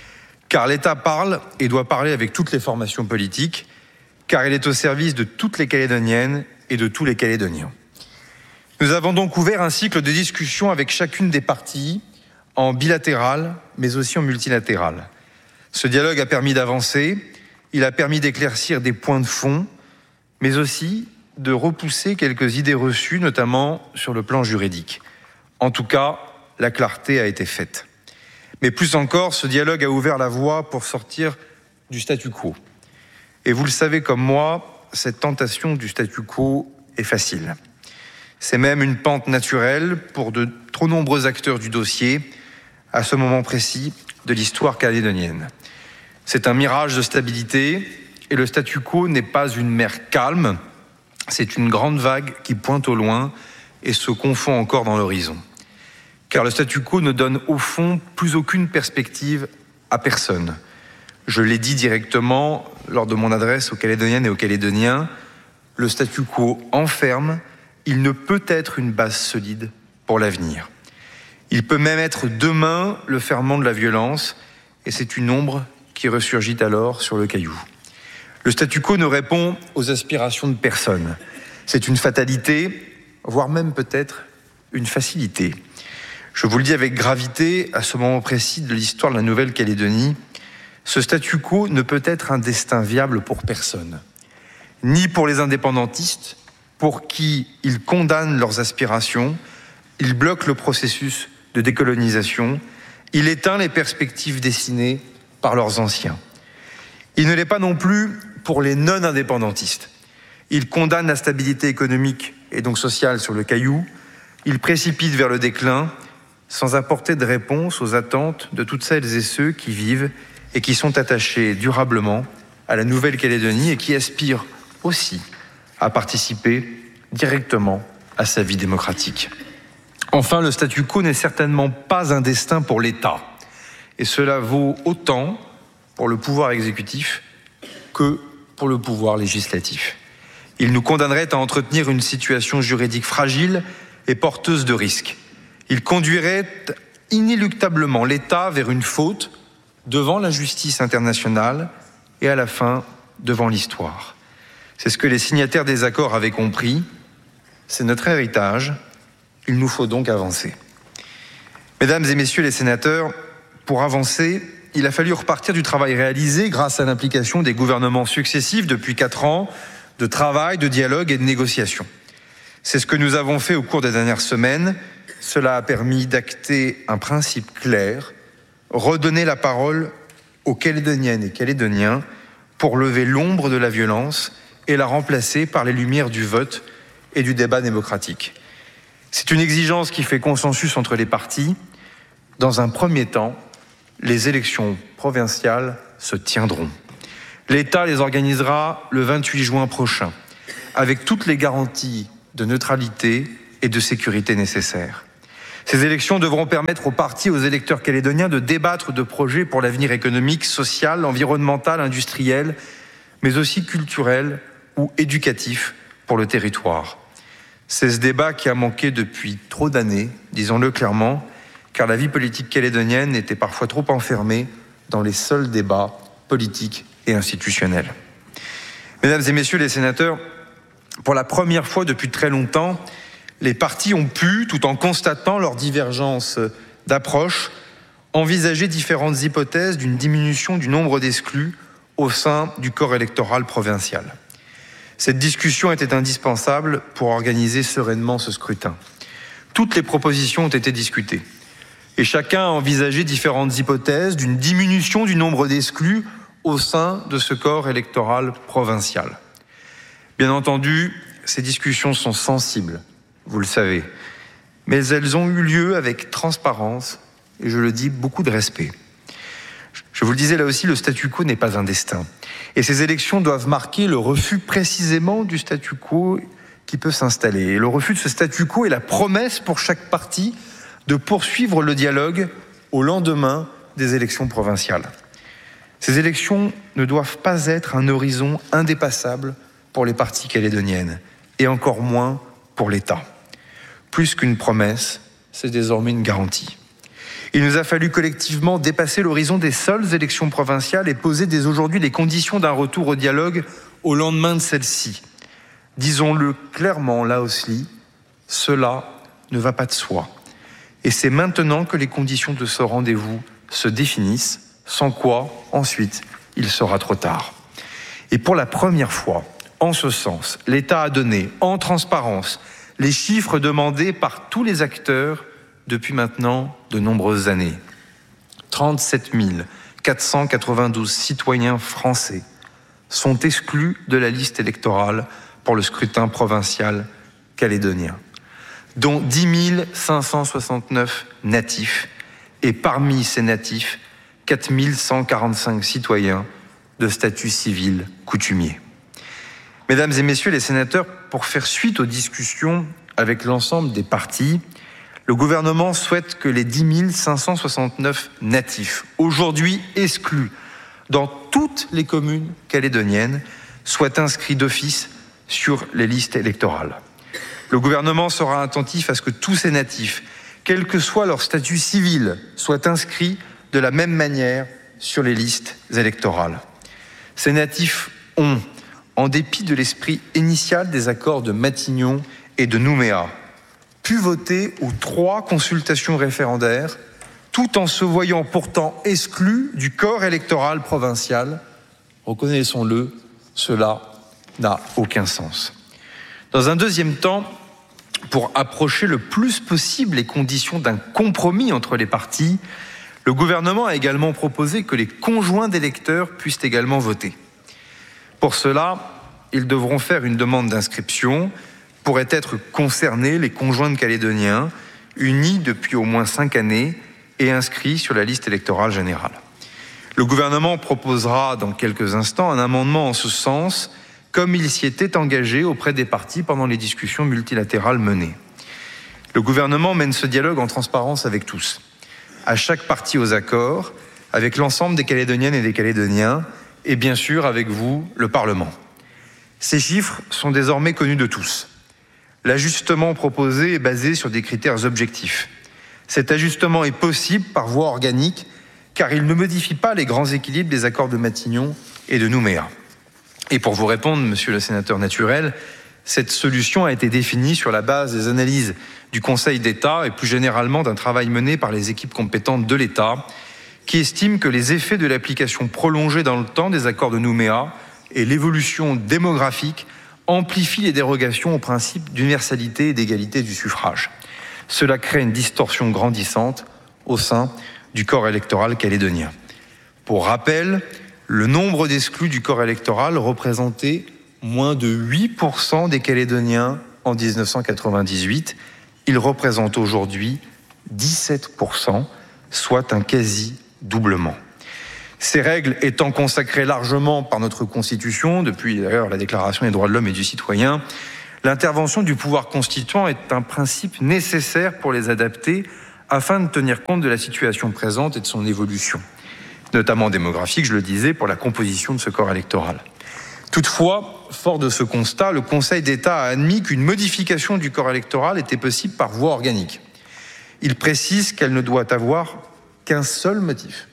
Car l'État parle et doit parler avec toutes les formations politiques, car il est au service de toutes les Calédoniennes et de tous les Calédoniens. Nous avons donc ouvert un cycle de discussion avec chacune des parties, en bilatéral, mais aussi en multilatéral. Ce dialogue a permis d'avancer, il a permis d'éclaircir des points de fond, mais aussi de repousser quelques idées reçues, notamment sur le plan juridique. En tout cas, la clarté a été faite. Mais plus encore, ce dialogue a ouvert la voie pour sortir du statu quo. Et vous le savez comme moi, cette tentation du statu quo est facile. C'est même une pente naturelle pour de trop nombreux acteurs du dossier à ce moment précis de l'histoire calédonienne. C'est un mirage de stabilité et le statu quo n'est pas une mer calme, c'est une grande vague qui pointe au loin et se confond encore dans l'horizon. Car le statu quo ne donne au fond plus aucune perspective à personne. Je l'ai dit directement lors de mon adresse aux Calédoniennes et aux Calédoniens, le statu quo enferme, il ne peut être une base solide pour l'avenir. Il peut même être demain le ferment de la violence et c'est une ombre qui ressurgit alors sur le caillou. Le statu quo ne répond aux aspirations de personne. C'est une fatalité, voire même peut-être une facilité. Je vous le dis avec gravité, à ce moment précis de l'histoire de la Nouvelle-Calédonie, ce statu quo ne peut être un destin viable pour personne. Ni pour les indépendantistes, pour qui il condamne leurs aspirations, il bloque le processus de décolonisation, il éteint les perspectives dessinées par leurs anciens. Il ne l'est pas non plus pour les non-indépendantistes. Il condamne la stabilité économique et donc sociale sur le caillou, il précipite vers le déclin sans apporter de réponse aux attentes de toutes celles et ceux qui vivent et qui sont attachés durablement à la Nouvelle-Calédonie et qui aspirent aussi à participer directement à sa vie démocratique. Enfin, le statu quo n'est certainement pas un destin pour l'État. Et cela vaut autant pour le pouvoir exécutif que pour le pouvoir législatif. Il nous condamnerait à entretenir une situation juridique fragile et porteuse de risques. Il conduirait inéluctablement l'État vers une faute devant la justice internationale et à la fin devant l'histoire. C'est ce que les signataires des accords avaient compris. C'est notre héritage. Il nous faut donc avancer. Mesdames et messieurs les sénateurs, pour avancer, il a fallu repartir du travail réalisé grâce à l'implication des gouvernements successifs depuis 4 ans de travail, de dialogue et de négociation. C'est ce que nous avons fait au cours des dernières semaines. Cela a permis d'acter un principe clair, redonner la parole aux Calédoniennes et Calédoniens pour lever l'ombre de la violence et la remplacer par les lumières du vote et du débat démocratique. C'est une exigence qui fait consensus entre les partis. Dans un premier temps, les élections provinciales se tiendront. L'État les organisera le 28 juin prochain, avec toutes les garanties de neutralité et de sécurité nécessaires. Ces élections devront permettre aux partis et aux électeurs calédoniens de débattre de projets pour l'avenir économique, social, environnemental, industriel, mais aussi culturel ou éducatif pour le territoire. C'est ce débat qui a manqué depuis trop d'années, disons-le clairement, car la vie politique calédonienne était parfois trop enfermée dans les seuls débats politiques et institutionnels. Mesdames et messieurs les sénateurs, pour la première fois depuis très longtemps, les partis ont pu, tout en constatant leurs divergences d'approche, envisager différentes hypothèses d'une diminution du nombre d'exclus au sein du corps électoral provincial. Cette discussion était indispensable pour organiser sereinement ce scrutin. Toutes les propositions ont été discutées et chacun a envisagé différentes hypothèses d'une diminution du nombre d'exclus au sein de ce corps électoral provincial. Bien entendu, ces discussions sont sensibles, vous le savez, mais elles ont eu lieu avec transparence et, je le dis, beaucoup de respect. Je vous le disais là aussi, le statu quo n'est pas un destin. Et ces élections doivent marquer le refus précisément du statu quo qui peut s'installer. Et le refus de ce statu quo est la promesse pour chaque parti de poursuivre le dialogue au lendemain des élections provinciales. Ces élections ne doivent pas être un horizon indépassable pour les partis calédoniennes, et encore moins pour l'État. Plus qu'une promesse, c'est désormais une garantie. Il nous a fallu collectivement dépasser l'horizon des seules élections provinciales et poser dès aujourd'hui les conditions d'un retour au dialogue au lendemain de celle-ci. Disons-le clairement, là aussi, cela ne va pas de soi. Et c'est maintenant que les conditions de ce rendez-vous se définissent, sans quoi, ensuite, il sera trop tard. Et pour la première fois, en ce sens, l'État a donné, en transparence, les chiffres demandés par tous les acteurs depuis maintenant de nombreuses années. 37 492 citoyens français sont exclus de la liste électorale pour le scrutin provincial calédonien, dont 10 569 natifs, et parmi ces natifs, 4 145 citoyens de statut civil coutumier. Mesdames et messieurs les sénateurs, pour faire suite aux discussions avec l'ensemble des partis, le gouvernement souhaite que les 10 569 natifs, aujourd'hui exclus dans toutes les communes calédoniennes, soient inscrits d'office sur les listes électorales. Le gouvernement sera attentif à ce que tous ces natifs, quel que soit leur statut civil, soient inscrits de la même manière sur les listes électorales. Ces natifs ont, en dépit de l'esprit initial des accords de Matignon et de Nouméa, pu voter aux 3 consultations référendaires, tout en se voyant pourtant exclus du corps électoral provincial. Reconnaissons-le, cela n'a aucun sens. Dans un deuxième temps, pour approcher le plus possible les conditions d'un compromis entre les partis, le gouvernement a également proposé que les conjoints d'électeurs puissent également voter. Pour cela, ils devront faire une demande d'inscription. Pourraient être concernés les conjoints de Calédoniens, unis depuis au moins 5 années et inscrits sur la liste électorale générale. Le gouvernement proposera dans quelques instants un amendement en ce sens, comme il s'y était engagé auprès des partis pendant les discussions multilatérales menées. Le gouvernement mène ce dialogue en transparence avec tous, à chaque parti aux accords, avec l'ensemble des Calédoniennes et des Calédoniens, et bien sûr avec vous, le Parlement. Ces chiffres sont désormais connus de tous. L'ajustement proposé est basé sur des critères objectifs. Cet ajustement est possible par voie organique, car il ne modifie pas les grands équilibres des accords de Matignon et de Nouméa. Et pour vous répondre, monsieur le sénateur Naturel, cette solution a été définie sur la base des analyses du Conseil d'État et plus généralement d'un travail mené par les équipes compétentes de l'État qui estime que les effets de l'application prolongée dans le temps des accords de Nouméa et l'évolution démographique amplifient les dérogations au principe d'universalité et d'égalité du suffrage. Cela crée une distorsion grandissante au sein du corps électoral calédonien. Pour rappel, le nombre d'exclus du corps électoral représentait moins de 8% des Calédoniens en 1998. Il représente aujourd'hui 17%, soit un quasi-doublement. Ces règles étant consacrées largement par notre Constitution, depuis d'ailleurs la Déclaration des droits de l'homme et du citoyen, l'intervention du pouvoir constituant est un principe nécessaire pour les adapter afin de tenir compte de la situation présente et de son évolution, notamment démographique, je le disais, pour la composition de ce corps électoral. Toutefois, fort de ce constat, le Conseil d'État a admis qu'une modification du corps électoral était possible par voie organique. Il précise qu'elle ne doit avoir qu'un seul motif: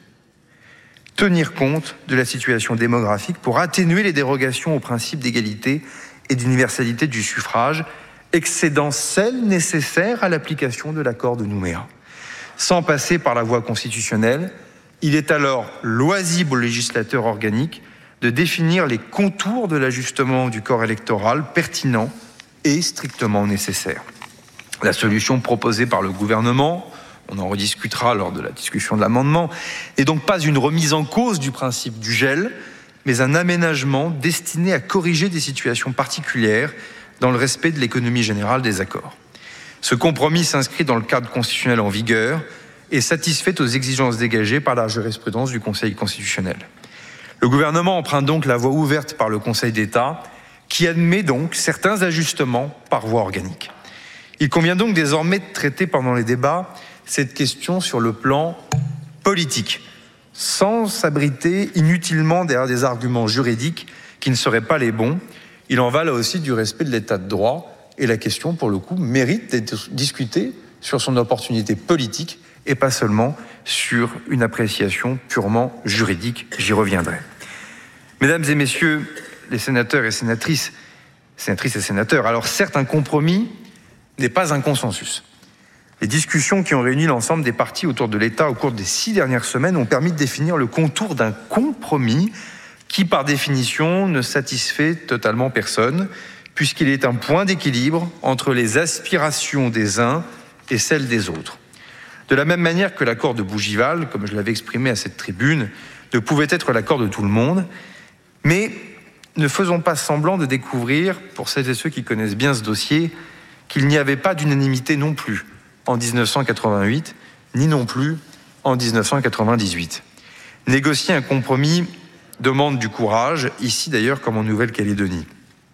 tenir compte de la situation démographique pour atténuer les dérogations au principe d'égalité et d'universalité du suffrage, excédant celles nécessaires à l'application de l'accord de Nouméa. Sans passer par la voie constitutionnelle, il est alors loisible au législateur organique de définir les contours de l'ajustement du corps électoral pertinent et strictement nécessaire. La solution proposée par le gouvernement, on en rediscutera lors de la discussion de l'amendement, n'est donc pas une remise en cause du principe du gel, mais un aménagement destiné à corriger des situations particulières dans le respect de l'économie générale des accords. Ce compromis s'inscrit dans le cadre constitutionnel en vigueur et satisfait aux exigences dégagées par la jurisprudence du Conseil constitutionnel. Le gouvernement emprunte donc la voie ouverte par le Conseil d'État, qui admet donc certains ajustements par voie organique. Il convient donc désormais de traiter pendant les débats cette question sur le plan politique, sans s'abriter inutilement derrière des arguments juridiques qui ne seraient pas les bons. Il en va là aussi du respect de l'état de droit, et la question, pour le coup, mérite d'être discutée sur son opportunité politique et pas seulement sur une appréciation purement juridique. J'y reviendrai. Mesdames et messieurs les sénateurs et sénatrices et sénateurs, alors certes, un compromis n'est pas un consensus. Les discussions qui ont réuni l'ensemble des partis autour de l'État au cours des 6 dernières semaines ont permis de définir le contour d'un compromis qui, par définition, ne satisfait totalement personne, puisqu'il est un point d'équilibre entre les aspirations des uns et celles des autres. De la même manière que l'accord de Bougival, comme je l'avais exprimé à cette tribune, ne pouvait être l'accord de tout le monde, mais ne faisons pas semblant de découvrir, pour celles et ceux qui connaissent bien ce dossier, qu'il n'y avait pas d'unanimité non plus en 1988, ni non plus en 1998. Négocier un compromis demande du courage, ici d'ailleurs comme en Nouvelle-Calédonie.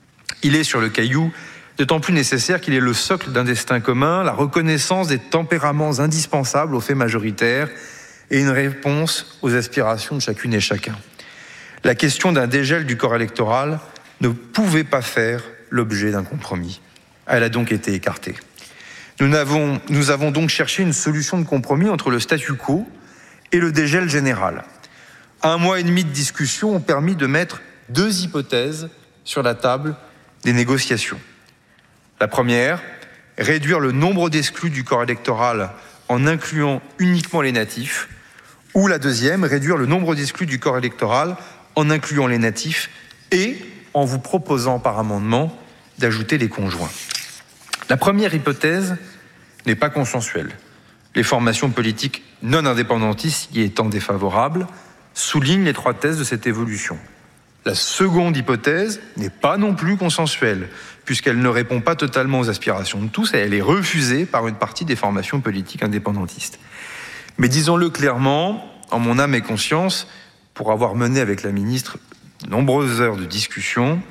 Il est sur le caillou d'autant plus nécessaire qu'il est le socle d'un destin commun, la reconnaissance des tempéraments indispensables aux faits majoritaires et une réponse aux aspirations de chacune et chacun. La question d'un dégel du corps électoral ne pouvait pas faire l'objet d'un compromis. Elle a donc été écartée. Nous avons donc cherché une solution de compromis entre le statu quo et le dégel général. 1 mois et demi de discussion ont permis de mettre 2 hypothèses sur la table des négociations. La première, réduire le nombre d'exclus du corps électoral en incluant uniquement les natifs, ou la deuxième, réduire le nombre d'exclus du corps électoral en incluant les natifs et en vous proposant par amendement d'ajouter les conjoints. La première hypothèse n'est pas consensuelle. Les formations politiques non indépendantistes y étant défavorables soulignent l'étroitesse de cette évolution. La seconde hypothèse n'est pas non plus consensuelle, puisqu'elle ne répond pas totalement aux aspirations de tous et elle est refusée par une partie des formations politiques indépendantistes. Mais disons-le clairement, en mon âme et conscience, pour avoir mené avec la ministre de nombreuses heures de discussion,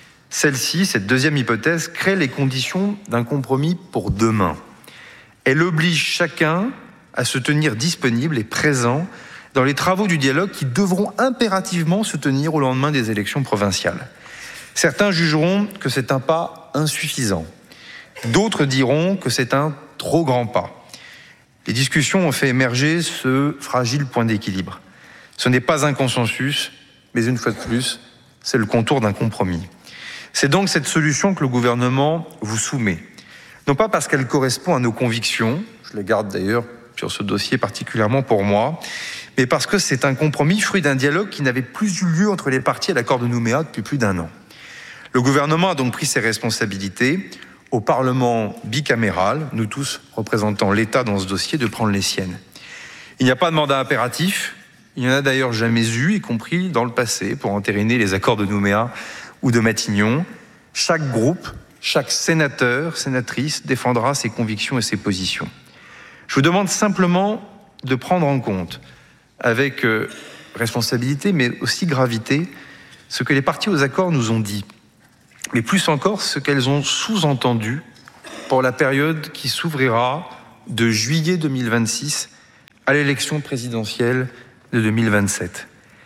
cette deuxième hypothèse, crée les conditions d'un compromis pour demain. Elle oblige chacun à se tenir disponible et présent dans les travaux du dialogue qui devront impérativement se tenir au lendemain des élections provinciales. Certains jugeront que c'est un pas insuffisant. D'autres diront que c'est un trop grand pas. Les discussions ont fait émerger ce fragile point d'équilibre. Ce n'est pas un consensus, mais une fois de plus, c'est le contour d'un compromis. C'est donc cette solution que le gouvernement vous soumet. Non pas parce qu'elle correspond à nos convictions, je les garde d'ailleurs sur ce dossier particulièrement pour moi, mais parce que c'est un compromis fruit d'un dialogue qui n'avait plus eu lieu entre les parties à l'accord de Nouméa depuis plus d'1 an. Le gouvernement a donc pris ses responsabilités, au Parlement bicaméral, nous tous représentant l'État dans ce dossier, de prendre les siennes. Il n'y a pas de mandat impératif, il n'y en a d'ailleurs jamais eu, y compris dans le passé, pour entériner les accords de Nouméa ou de Matignon. Chaque groupe, chaque sénateur, sénatrice défendra ses convictions et ses positions. Je vous demande simplement de prendre en compte, avec responsabilité mais aussi gravité, ce que les parties aux accords nous ont dit, mais plus encore ce qu'elles ont sous-entendu pour la période qui s'ouvrira de juillet 2026 à l'élection présidentielle de 2027.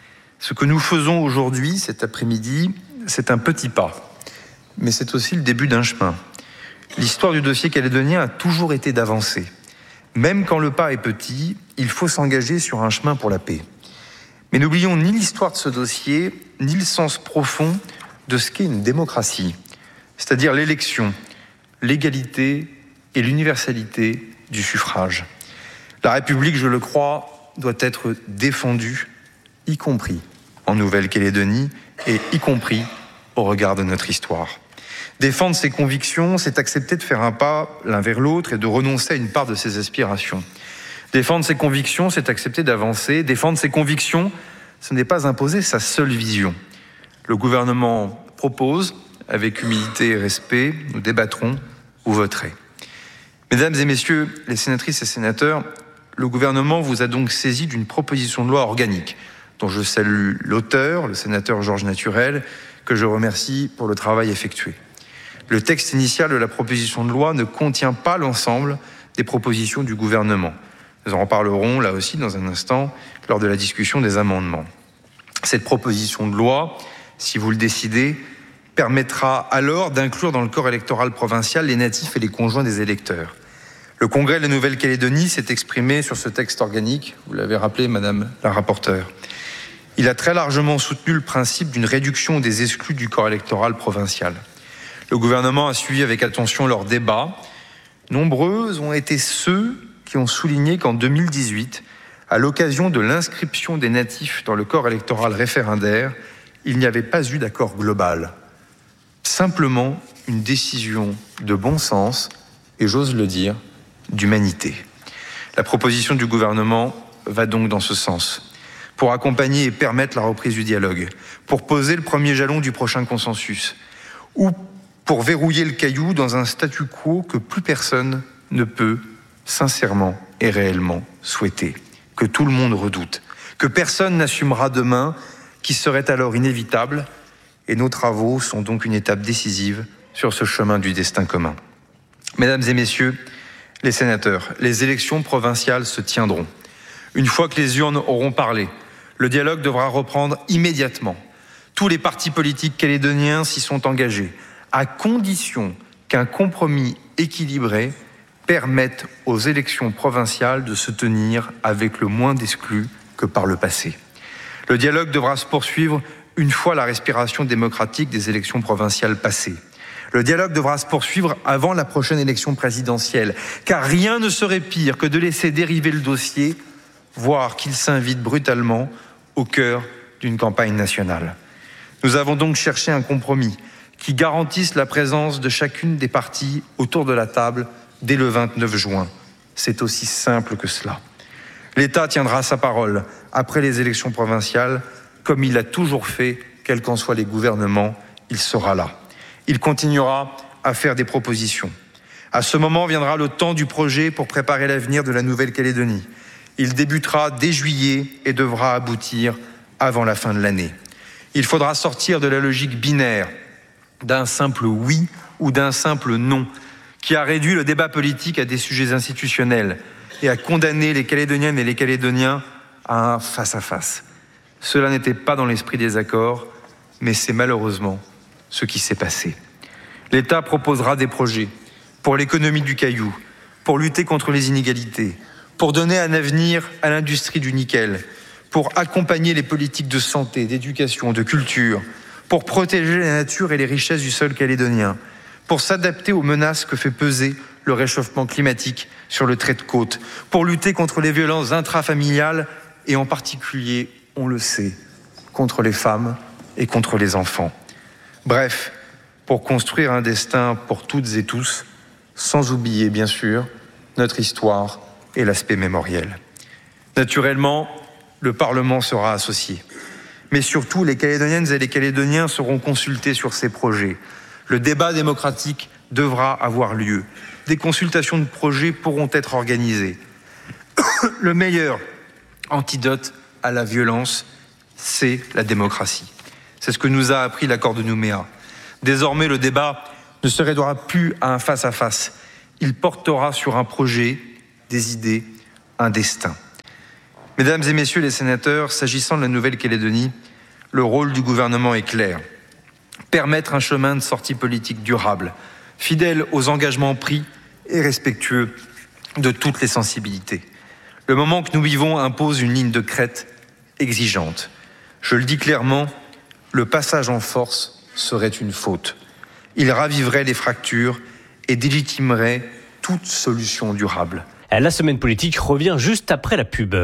Ce que nous faisons aujourd'hui, cet après-midi, c'est un petit pas, mais c'est aussi le début d'un chemin. L'histoire du dossier calédonien a toujours été d'avancer. Même quand le pas est petit, il faut s'engager sur un chemin pour la paix. Mais n'oublions ni l'histoire de ce dossier, ni le sens profond de ce qu'est une démocratie, c'est-à-dire l'élection, l'égalité et l'universalité du suffrage. La République, je le crois, doit être défendue, y compris en Nouvelle-Calédonie et y compris au regard de notre histoire. Défendre ses convictions, c'est accepter de faire un pas l'un vers l'autre et de renoncer à une part de ses aspirations. Défendre ses convictions, c'est accepter d'avancer. Défendre ses convictions, ce n'est pas imposer sa seule vision. Le gouvernement propose, avec humilité et respect, nous débattrons, vous voterez. Mesdames et messieurs les sénatrices et sénateurs, le gouvernement vous a donc saisi d'une proposition de loi organique, dont je salue l'auteur, le sénateur Georges Naturel, que je remercie pour le travail effectué. Le texte initial de la proposition de loi ne contient pas l'ensemble des propositions du gouvernement. Nous en reparlerons là aussi dans un instant lors de la discussion des amendements. Cette proposition de loi, si vous le décidez, permettra alors d'inclure dans le corps électoral provincial les natifs et les conjoints des électeurs. Le Congrès de la Nouvelle-Calédonie s'est exprimé sur ce texte organique, vous l'avez rappelé, Madame la rapporteure. Il a très largement soutenu le principe d'une réduction des exclus du corps électoral provincial. Le gouvernement a suivi avec attention leurs débats. Nombreux ont été ceux qui ont souligné qu'en 2018, à l'occasion de l'inscription des natifs dans le corps électoral référendaire, il n'y avait pas eu d'accord global. Simplement une décision de bon sens et, j'ose le dire, d'humanité. La proposition du gouvernement va donc dans ce sens, pour accompagner et permettre la reprise du dialogue, pour poser le premier jalon du prochain consensus, ou pour verrouiller le caillou dans un statu quo que plus personne ne peut sincèrement et réellement souhaiter, que tout le monde redoute, que personne n'assumera demain, qui serait alors inévitable, et nos travaux sont donc une étape décisive sur ce chemin du destin commun. Mesdames et messieurs les sénateurs, les élections provinciales se tiendront. Une fois que les urnes auront parlé, le dialogue devra reprendre immédiatement. Tous les partis politiques calédoniens s'y sont engagés, à condition qu'un compromis équilibré permette aux élections provinciales de se tenir avec le moins d'exclus que par le passé. Le dialogue devra se poursuivre une fois la respiration démocratique des élections provinciales passées. Le dialogue devra se poursuivre avant la prochaine élection présidentielle, car rien ne serait pire que de laisser dériver le dossier, voire qu'il s'invite brutalement au cœur d'une campagne nationale. Nous avons donc cherché un compromis qui garantisse la présence de chacune des parties autour de la table dès le 29 juin. C'est aussi simple que cela. L'État tiendra sa parole après les élections provinciales, comme il l'a toujours fait, quels qu'en soient les gouvernements, il sera là. Il continuera à faire des propositions. À ce moment viendra le temps du projet pour préparer l'avenir de la Nouvelle-Calédonie. Il débutera dès juillet et devra aboutir avant la fin de l'année. Il faudra sortir de la logique binaire, d'un simple oui ou d'un simple non, qui a réduit le débat politique à des sujets institutionnels et a condamné les Calédoniennes et les Calédoniens à un face-à-face. Cela n'était pas dans l'esprit des accords, mais c'est malheureusement ce qui s'est passé. L'État proposera des projets pour l'économie du Caillou, pour lutter contre les inégalités, pour donner un avenir à l'industrie du nickel, pour accompagner les politiques de santé, d'éducation, de culture, pour protéger la nature et les richesses du sol calédonien, pour s'adapter aux menaces que fait peser le réchauffement climatique sur le trait de côte, pour lutter contre les violences intrafamiliales et en particulier, on le sait, contre les femmes et contre les enfants. Bref, pour construire un destin pour toutes et tous, sans oublier, bien sûr, notre histoire et l'aspect mémoriel. Naturellement, le Parlement sera associé. Mais surtout, les Calédoniennes et les Calédoniens seront consultés sur ces projets. Le débat démocratique devra avoir lieu. Des consultations de projets pourront être organisées. Le meilleur antidote à la violence, c'est la démocratie. C'est ce que nous a appris l'accord de Nouméa. Désormais, le débat ne se réduira plus à un face-à-face. Il portera sur un projet, des idées, un destin. Mesdames et messieurs les sénateurs, s'agissant de la Nouvelle-Calédonie, le rôle du gouvernement est clair. Permettre un chemin de sortie politique durable, fidèle aux engagements pris et respectueux de toutes les sensibilités. Le moment que nous vivons impose une ligne de crête exigeante. Je le dis clairement, le passage en force serait une faute. Il raviverait les fractures et délégitimerait toute solution durable. La semaine politique revient juste après la pub.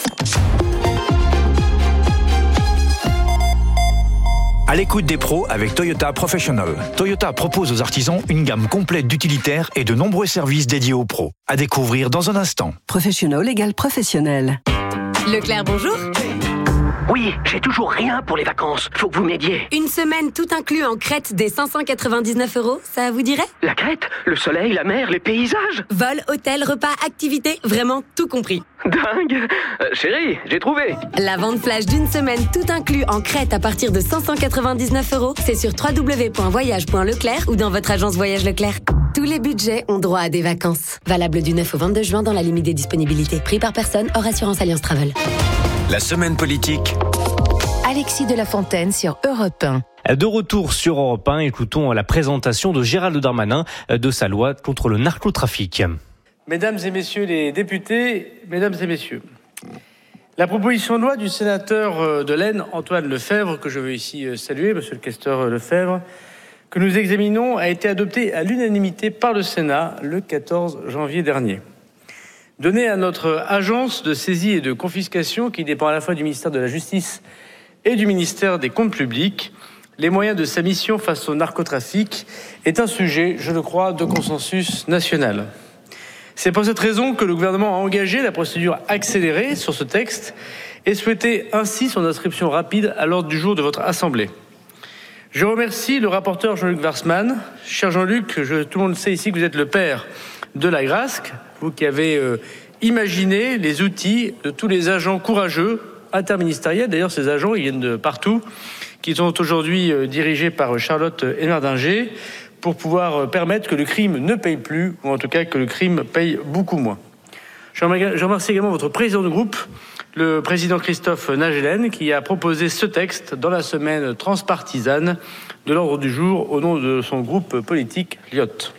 À l'écoute des pros avec Toyota Professional. Toyota propose aux artisans une gamme complète d'utilitaires et de nombreux services dédiés aux pros. À découvrir dans un instant. Professional égale professionnel. Leclerc, bonjour. Oui, j'ai toujours rien pour les vacances. Faut que vous m'aidiez. Une semaine tout inclus en Crète des 599 €, ça vous dirait? La Crète, le soleil, la mer, les paysages. Vol, hôtel, repas, activités, vraiment tout compris. Dingue. Chérie, j'ai trouvé. La vente flash d'une semaine tout inclus en Crète à partir de 599 €, c'est sur www.voyage.leclerc ou dans votre agence Voyage Leclerc. Tous les budgets ont droit à des vacances. Valable du 9 au 22 juin dans la limite des disponibilités. Prix par personne, hors assurance Alliance Travel. La semaine politique. Alexis de la Fontaine sur Europe 1. De retour sur Europe 1, écoutons la présentation de Gérald Darmanin de sa loi contre le narcotrafic. Mesdames et messieurs les députés, mesdames et messieurs, la proposition de loi du sénateur de l'Aisne, Antoine Lefèvre, que je veux ici saluer, monsieur le questeur Lefèvre, que nous examinons, a été adoptée à l'unanimité par le Sénat le 14 janvier dernier. Donner à notre agence de saisie et de confiscation, qui dépend à la fois du ministère de la Justice et du ministère des Comptes publics, les moyens de sa mission face au narcotrafic est un sujet, je le crois, de consensus national. C'est pour cette raison que le gouvernement a engagé la procédure accélérée sur ce texte et souhaitait ainsi son inscription rapide à l'ordre du jour de votre Assemblée. Je remercie le rapporteur Jean-Luc Warsmann. Cher Jean-Luc, tout le monde sait ici que vous êtes le père de l'Agrasc, vous qui avez imaginé les outils de tous les agents courageux interministériels. D'ailleurs, ces agents, ils viennent de partout, qui sont aujourd'hui dirigés par Charlotte Hénardinger, pour pouvoir permettre que le crime ne paye plus, ou en tout cas que le crime paye beaucoup moins. Je remercie également votre président de groupe, le président Christophe Nagelen, qui a proposé ce texte dans la semaine transpartisane de l'ordre du jour au nom de son groupe politique LIOT.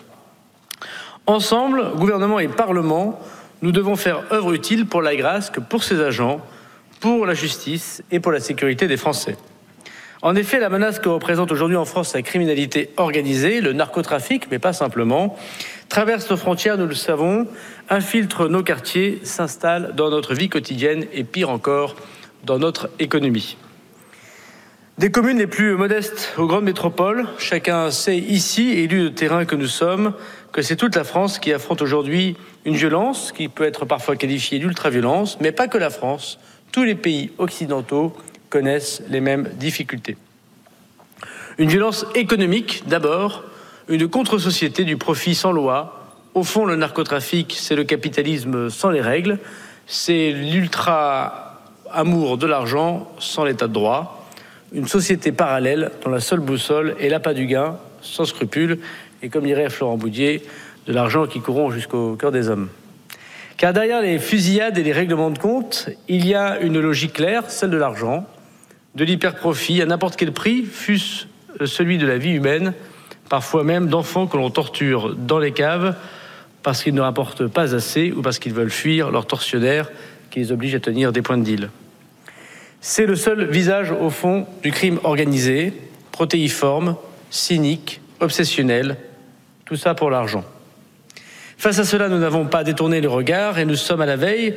Ensemble, gouvernement et Parlement, nous devons faire œuvre utile pour l'Agrasc, pour ses agents, pour la justice et pour la sécurité des Français. En effet, la menace que représente aujourd'hui en France la criminalité organisée, le narcotrafic, mais pas simplement, traverse nos frontières, nous le savons, infiltre nos quartiers, s'installe dans notre vie quotidienne et pire encore, dans notre économie. Des communes les plus modestes aux grandes métropoles, chacun sait ici, élus de terrain que nous sommes, que c'est toute la France qui affronte aujourd'hui une violence qui peut être parfois qualifiée d'ultra-violence, mais pas que la France, tous les pays occidentaux connaissent les mêmes difficultés. Une violence économique, d'abord, une contre-société du profit sans loi. Au fond, le narcotrafic, c'est le capitalisme sans les règles, c'est l'ultra-amour de l'argent sans l'état de droit, une société parallèle dont la seule boussole est l'appât du gain, sans scrupule, et comme dirait Florent Boudier, de l'argent qui corrompt jusqu'au cœur des hommes. Car derrière les fusillades et les règlements de compte, il y a une logique claire, celle de l'argent, de l'hyperprofit à n'importe quel prix, fût-ce celui de la vie humaine, parfois même d'enfants que l'on torture dans les caves parce qu'ils ne rapportent pas assez ou parce qu'ils veulent fuir leurs tortionnaires qui les obligent à tenir des points de deal. C'est le seul visage, au fond, du crime organisé, protéiforme, cynique, obsessionnel, tout ça pour l'argent. Face à cela, nous n'avons pas détourné le regard et nous sommes à la veille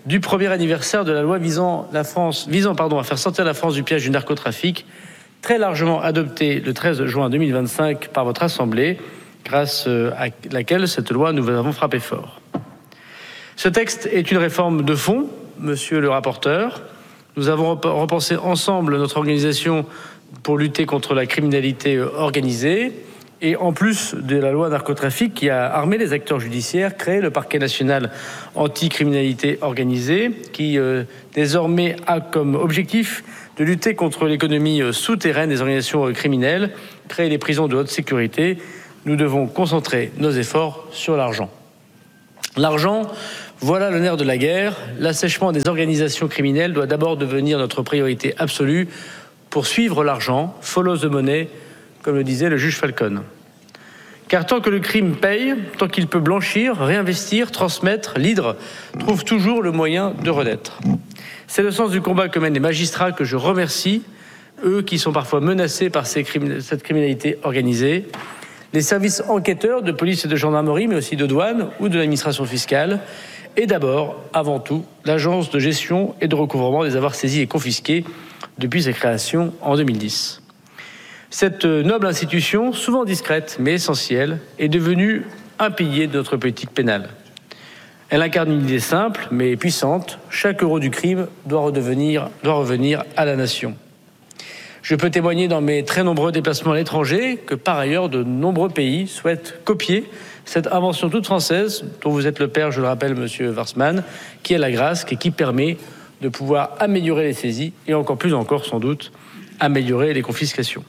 du premier anniversaire de la loi visant à faire sortir la France du piège du narcotrafic, très largement adoptée le 13 juin 2025 par votre Assemblée, grâce à laquelle cette loi nous avons frappé fort. Ce texte est une réforme de fond, monsieur le rapporteur. Nous avons repensé ensemble notre organisation pour lutter contre la criminalité organisée. Et en plus de la loi narcotrafic qui a armé les acteurs judiciaires, créé le parquet national anti-criminalité organisée, qui désormais a comme objectif de lutter contre l'économie souterraine des organisations criminelles, créer des prisons de haute sécurité. Nous devons concentrer nos efforts sur l'argent. L'argent, voilà le nerf de la guerre. L'assèchement des organisations criminelles doit d'abord devenir notre priorité absolue. Poursuivre l'argent, follow the money, comme le disait le juge Falcon. Car tant que le crime paye, tant qu'il peut blanchir, réinvestir, transmettre, l'hydre trouve toujours le moyen de renaître. C'est le sens du combat que mènent les magistrats que je remercie, eux qui sont parfois menacés par cette criminalité organisée, les services enquêteurs de police et de gendarmerie, mais aussi de douane ou de l'administration fiscale, et d'abord, avant tout, l'agence de gestion et de recouvrement des avoirs saisis et confisqués depuis sa création en 2010. Cette noble institution, souvent discrète mais essentielle, est devenue un pilier de notre politique pénale. Elle incarne une idée simple mais puissante. Chaque euro du crime doit revenir à la nation. Je peux témoigner dans mes très nombreux déplacements à l'étranger que par ailleurs de nombreux pays souhaitent copier cette invention toute française dont vous êtes le père, je le rappelle, monsieur Warsmann, qui est la Grasc et qui permet de pouvoir améliorer les saisies et encore plus encore sans doute améliorer les confiscations.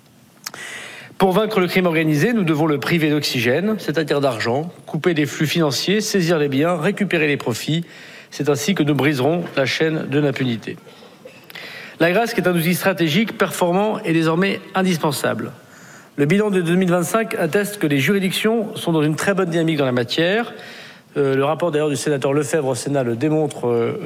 Pour vaincre le crime organisé, nous devons le priver d'oxygène, c'est-à-dire d'argent, couper les flux financiers, saisir les biens, récupérer les profits. C'est ainsi que nous briserons la chaîne de l'impunité. La Grasc est un outil stratégique, performant et désormais indispensable. Le bilan de 2025 atteste que les juridictions sont dans une très bonne dynamique dans la matière. Le rapport d'ailleurs du sénateur Lefebvre au Sénat le démontre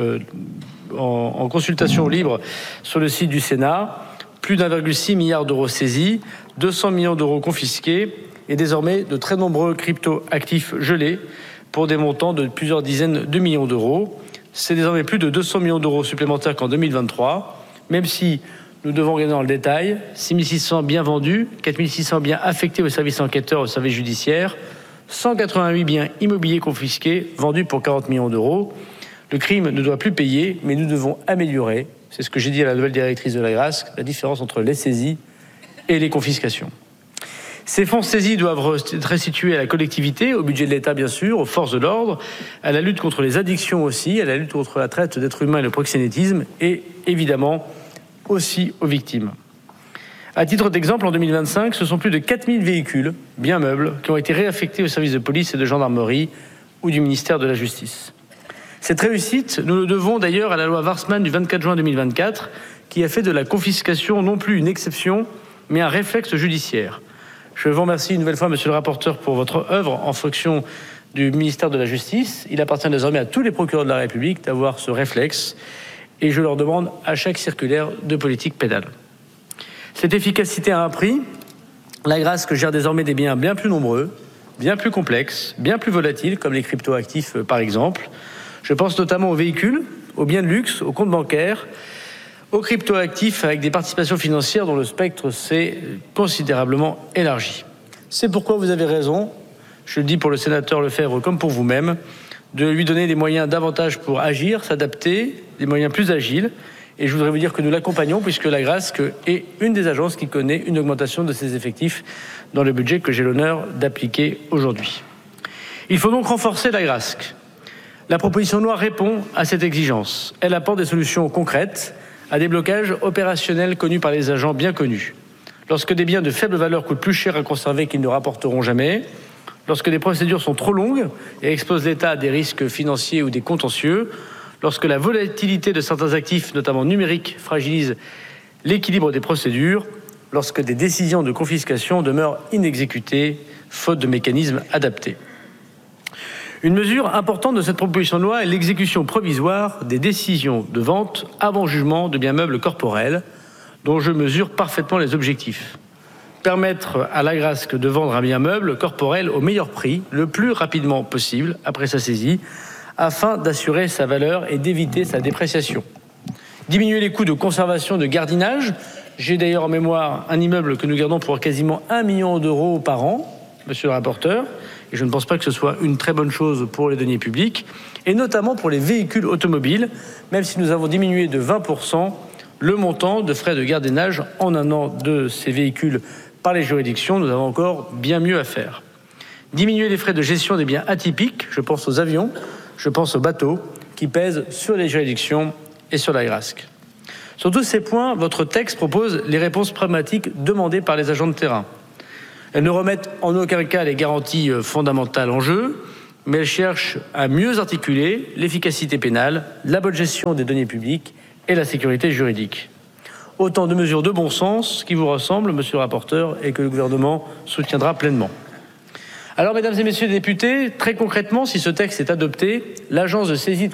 en consultation libre sur le site du Sénat. Plus d'1,6 milliard d'euros saisis, 200 millions d'euros confisqués et désormais de très nombreux crypto-actifs gelés pour des montants de plusieurs dizaines de millions d'euros. C'est désormais plus de 200 millions d'euros supplémentaires qu'en 2023, même si nous devons regarder dans le détail, 6 600 biens vendus, 4 600 biens affectés aux services enquêteurs, aux services judiciaires, 188 biens immobiliers confisqués, vendus pour 40 millions d'euros. Le crime ne doit plus payer, mais nous devons améliorer, c'est ce que j'ai dit à la nouvelle directrice de la Grasc, la différence entre les saisies et les confiscations. Ces fonds saisis doivent être restitués à la collectivité, au budget de l'État bien sûr, aux forces de l'ordre, à la lutte contre les addictions aussi, à la lutte contre la traite d'êtres humains et le proxénétisme, et évidemment aussi aux victimes. À titre d'exemple, en 2025, ce sont plus de 4000 véhicules, bien meubles, qui ont été réaffectés aux services de police et de gendarmerie ou du ministère de la Justice. Cette réussite, nous le devons d'ailleurs à la loi Warsmann du 24 juin 2024, qui a fait de la confiscation non plus une exception, mais un réflexe judiciaire. Je vous remercie une nouvelle fois, monsieur le rapporteur, pour votre œuvre en fonction du ministère de la Justice. Il appartient désormais à tous les procureurs de la République d'avoir ce réflexe, et je leur demande à chaque circulaire de politique pénale. Cette efficacité a un prix. La Grasc gère désormais des biens bien plus nombreux, bien plus complexes, bien plus volatiles, comme les crypto-actifs par exemple. Je pense notamment aux véhicules, aux biens de luxe, aux comptes bancaires, aux crypto-actifs avec des participations financières dont le spectre s'est considérablement élargi. C'est pourquoi vous avez raison, je le dis pour le sénateur Lefebvre comme pour vous-même, de lui donner des moyens davantage pour agir, s'adapter, des moyens plus agiles. Et je voudrais vous dire que nous l'accompagnons puisque la Grasc est une des agences qui connaît une augmentation de ses effectifs dans le budget que j'ai l'honneur d'appliquer aujourd'hui. Il faut donc renforcer la Grasc. La proposition de loi répond à cette exigence. Elle apporte des solutions concrètes à des blocages opérationnels connus par les agents bien connus. Lorsque des biens de faible valeur coûtent plus cher à conserver qu'ils ne rapporteront jamais, lorsque des procédures sont trop longues et exposent l'État à des risques financiers ou des contentieux, lorsque la volatilité de certains actifs, notamment numériques, fragilise l'équilibre des procédures, lorsque des décisions de confiscation demeurent inexécutées, faute de mécanismes adaptés. Une mesure importante de cette proposition de loi est l'exécution provisoire des décisions de vente avant jugement de biens meubles corporels, dont je mesure parfaitement les objectifs. Permettre à la Grasc de vendre un bien meuble corporel au meilleur prix, le plus rapidement possible après sa saisie, afin d'assurer sa valeur et d'éviter sa dépréciation. Diminuer les coûts de conservation de gardiennage. J'ai d'ailleurs en mémoire un immeuble que nous gardons pour quasiment 1 million d'euros par an, monsieur le rapporteur, et je ne pense pas que ce soit une très bonne chose pour les deniers publics, et notamment pour les véhicules automobiles, même si nous avons diminué de 20% le montant de frais de gardiennage en un an de ces véhicules par les juridictions. Nous avons encore bien mieux à faire. Diminuer les frais de gestion des biens atypiques, je pense aux avions, je pense aux bateaux, qui pèsent sur les juridictions et sur l'AIRASC. Sur tous ces points, votre texte propose les réponses pragmatiques demandées par les agents de terrain. Elles ne remettent en aucun cas les garanties fondamentales en jeu, mais elles cherchent à mieux articuler l'efficacité pénale, la bonne gestion des deniers publics et la sécurité juridique. Autant de mesures de bon sens qui vous ressemblent, monsieur le rapporteur, et que le gouvernement soutiendra pleinement. Alors, mesdames et messieurs les députés, très concrètement, si ce texte est adopté, l'agence de saisie de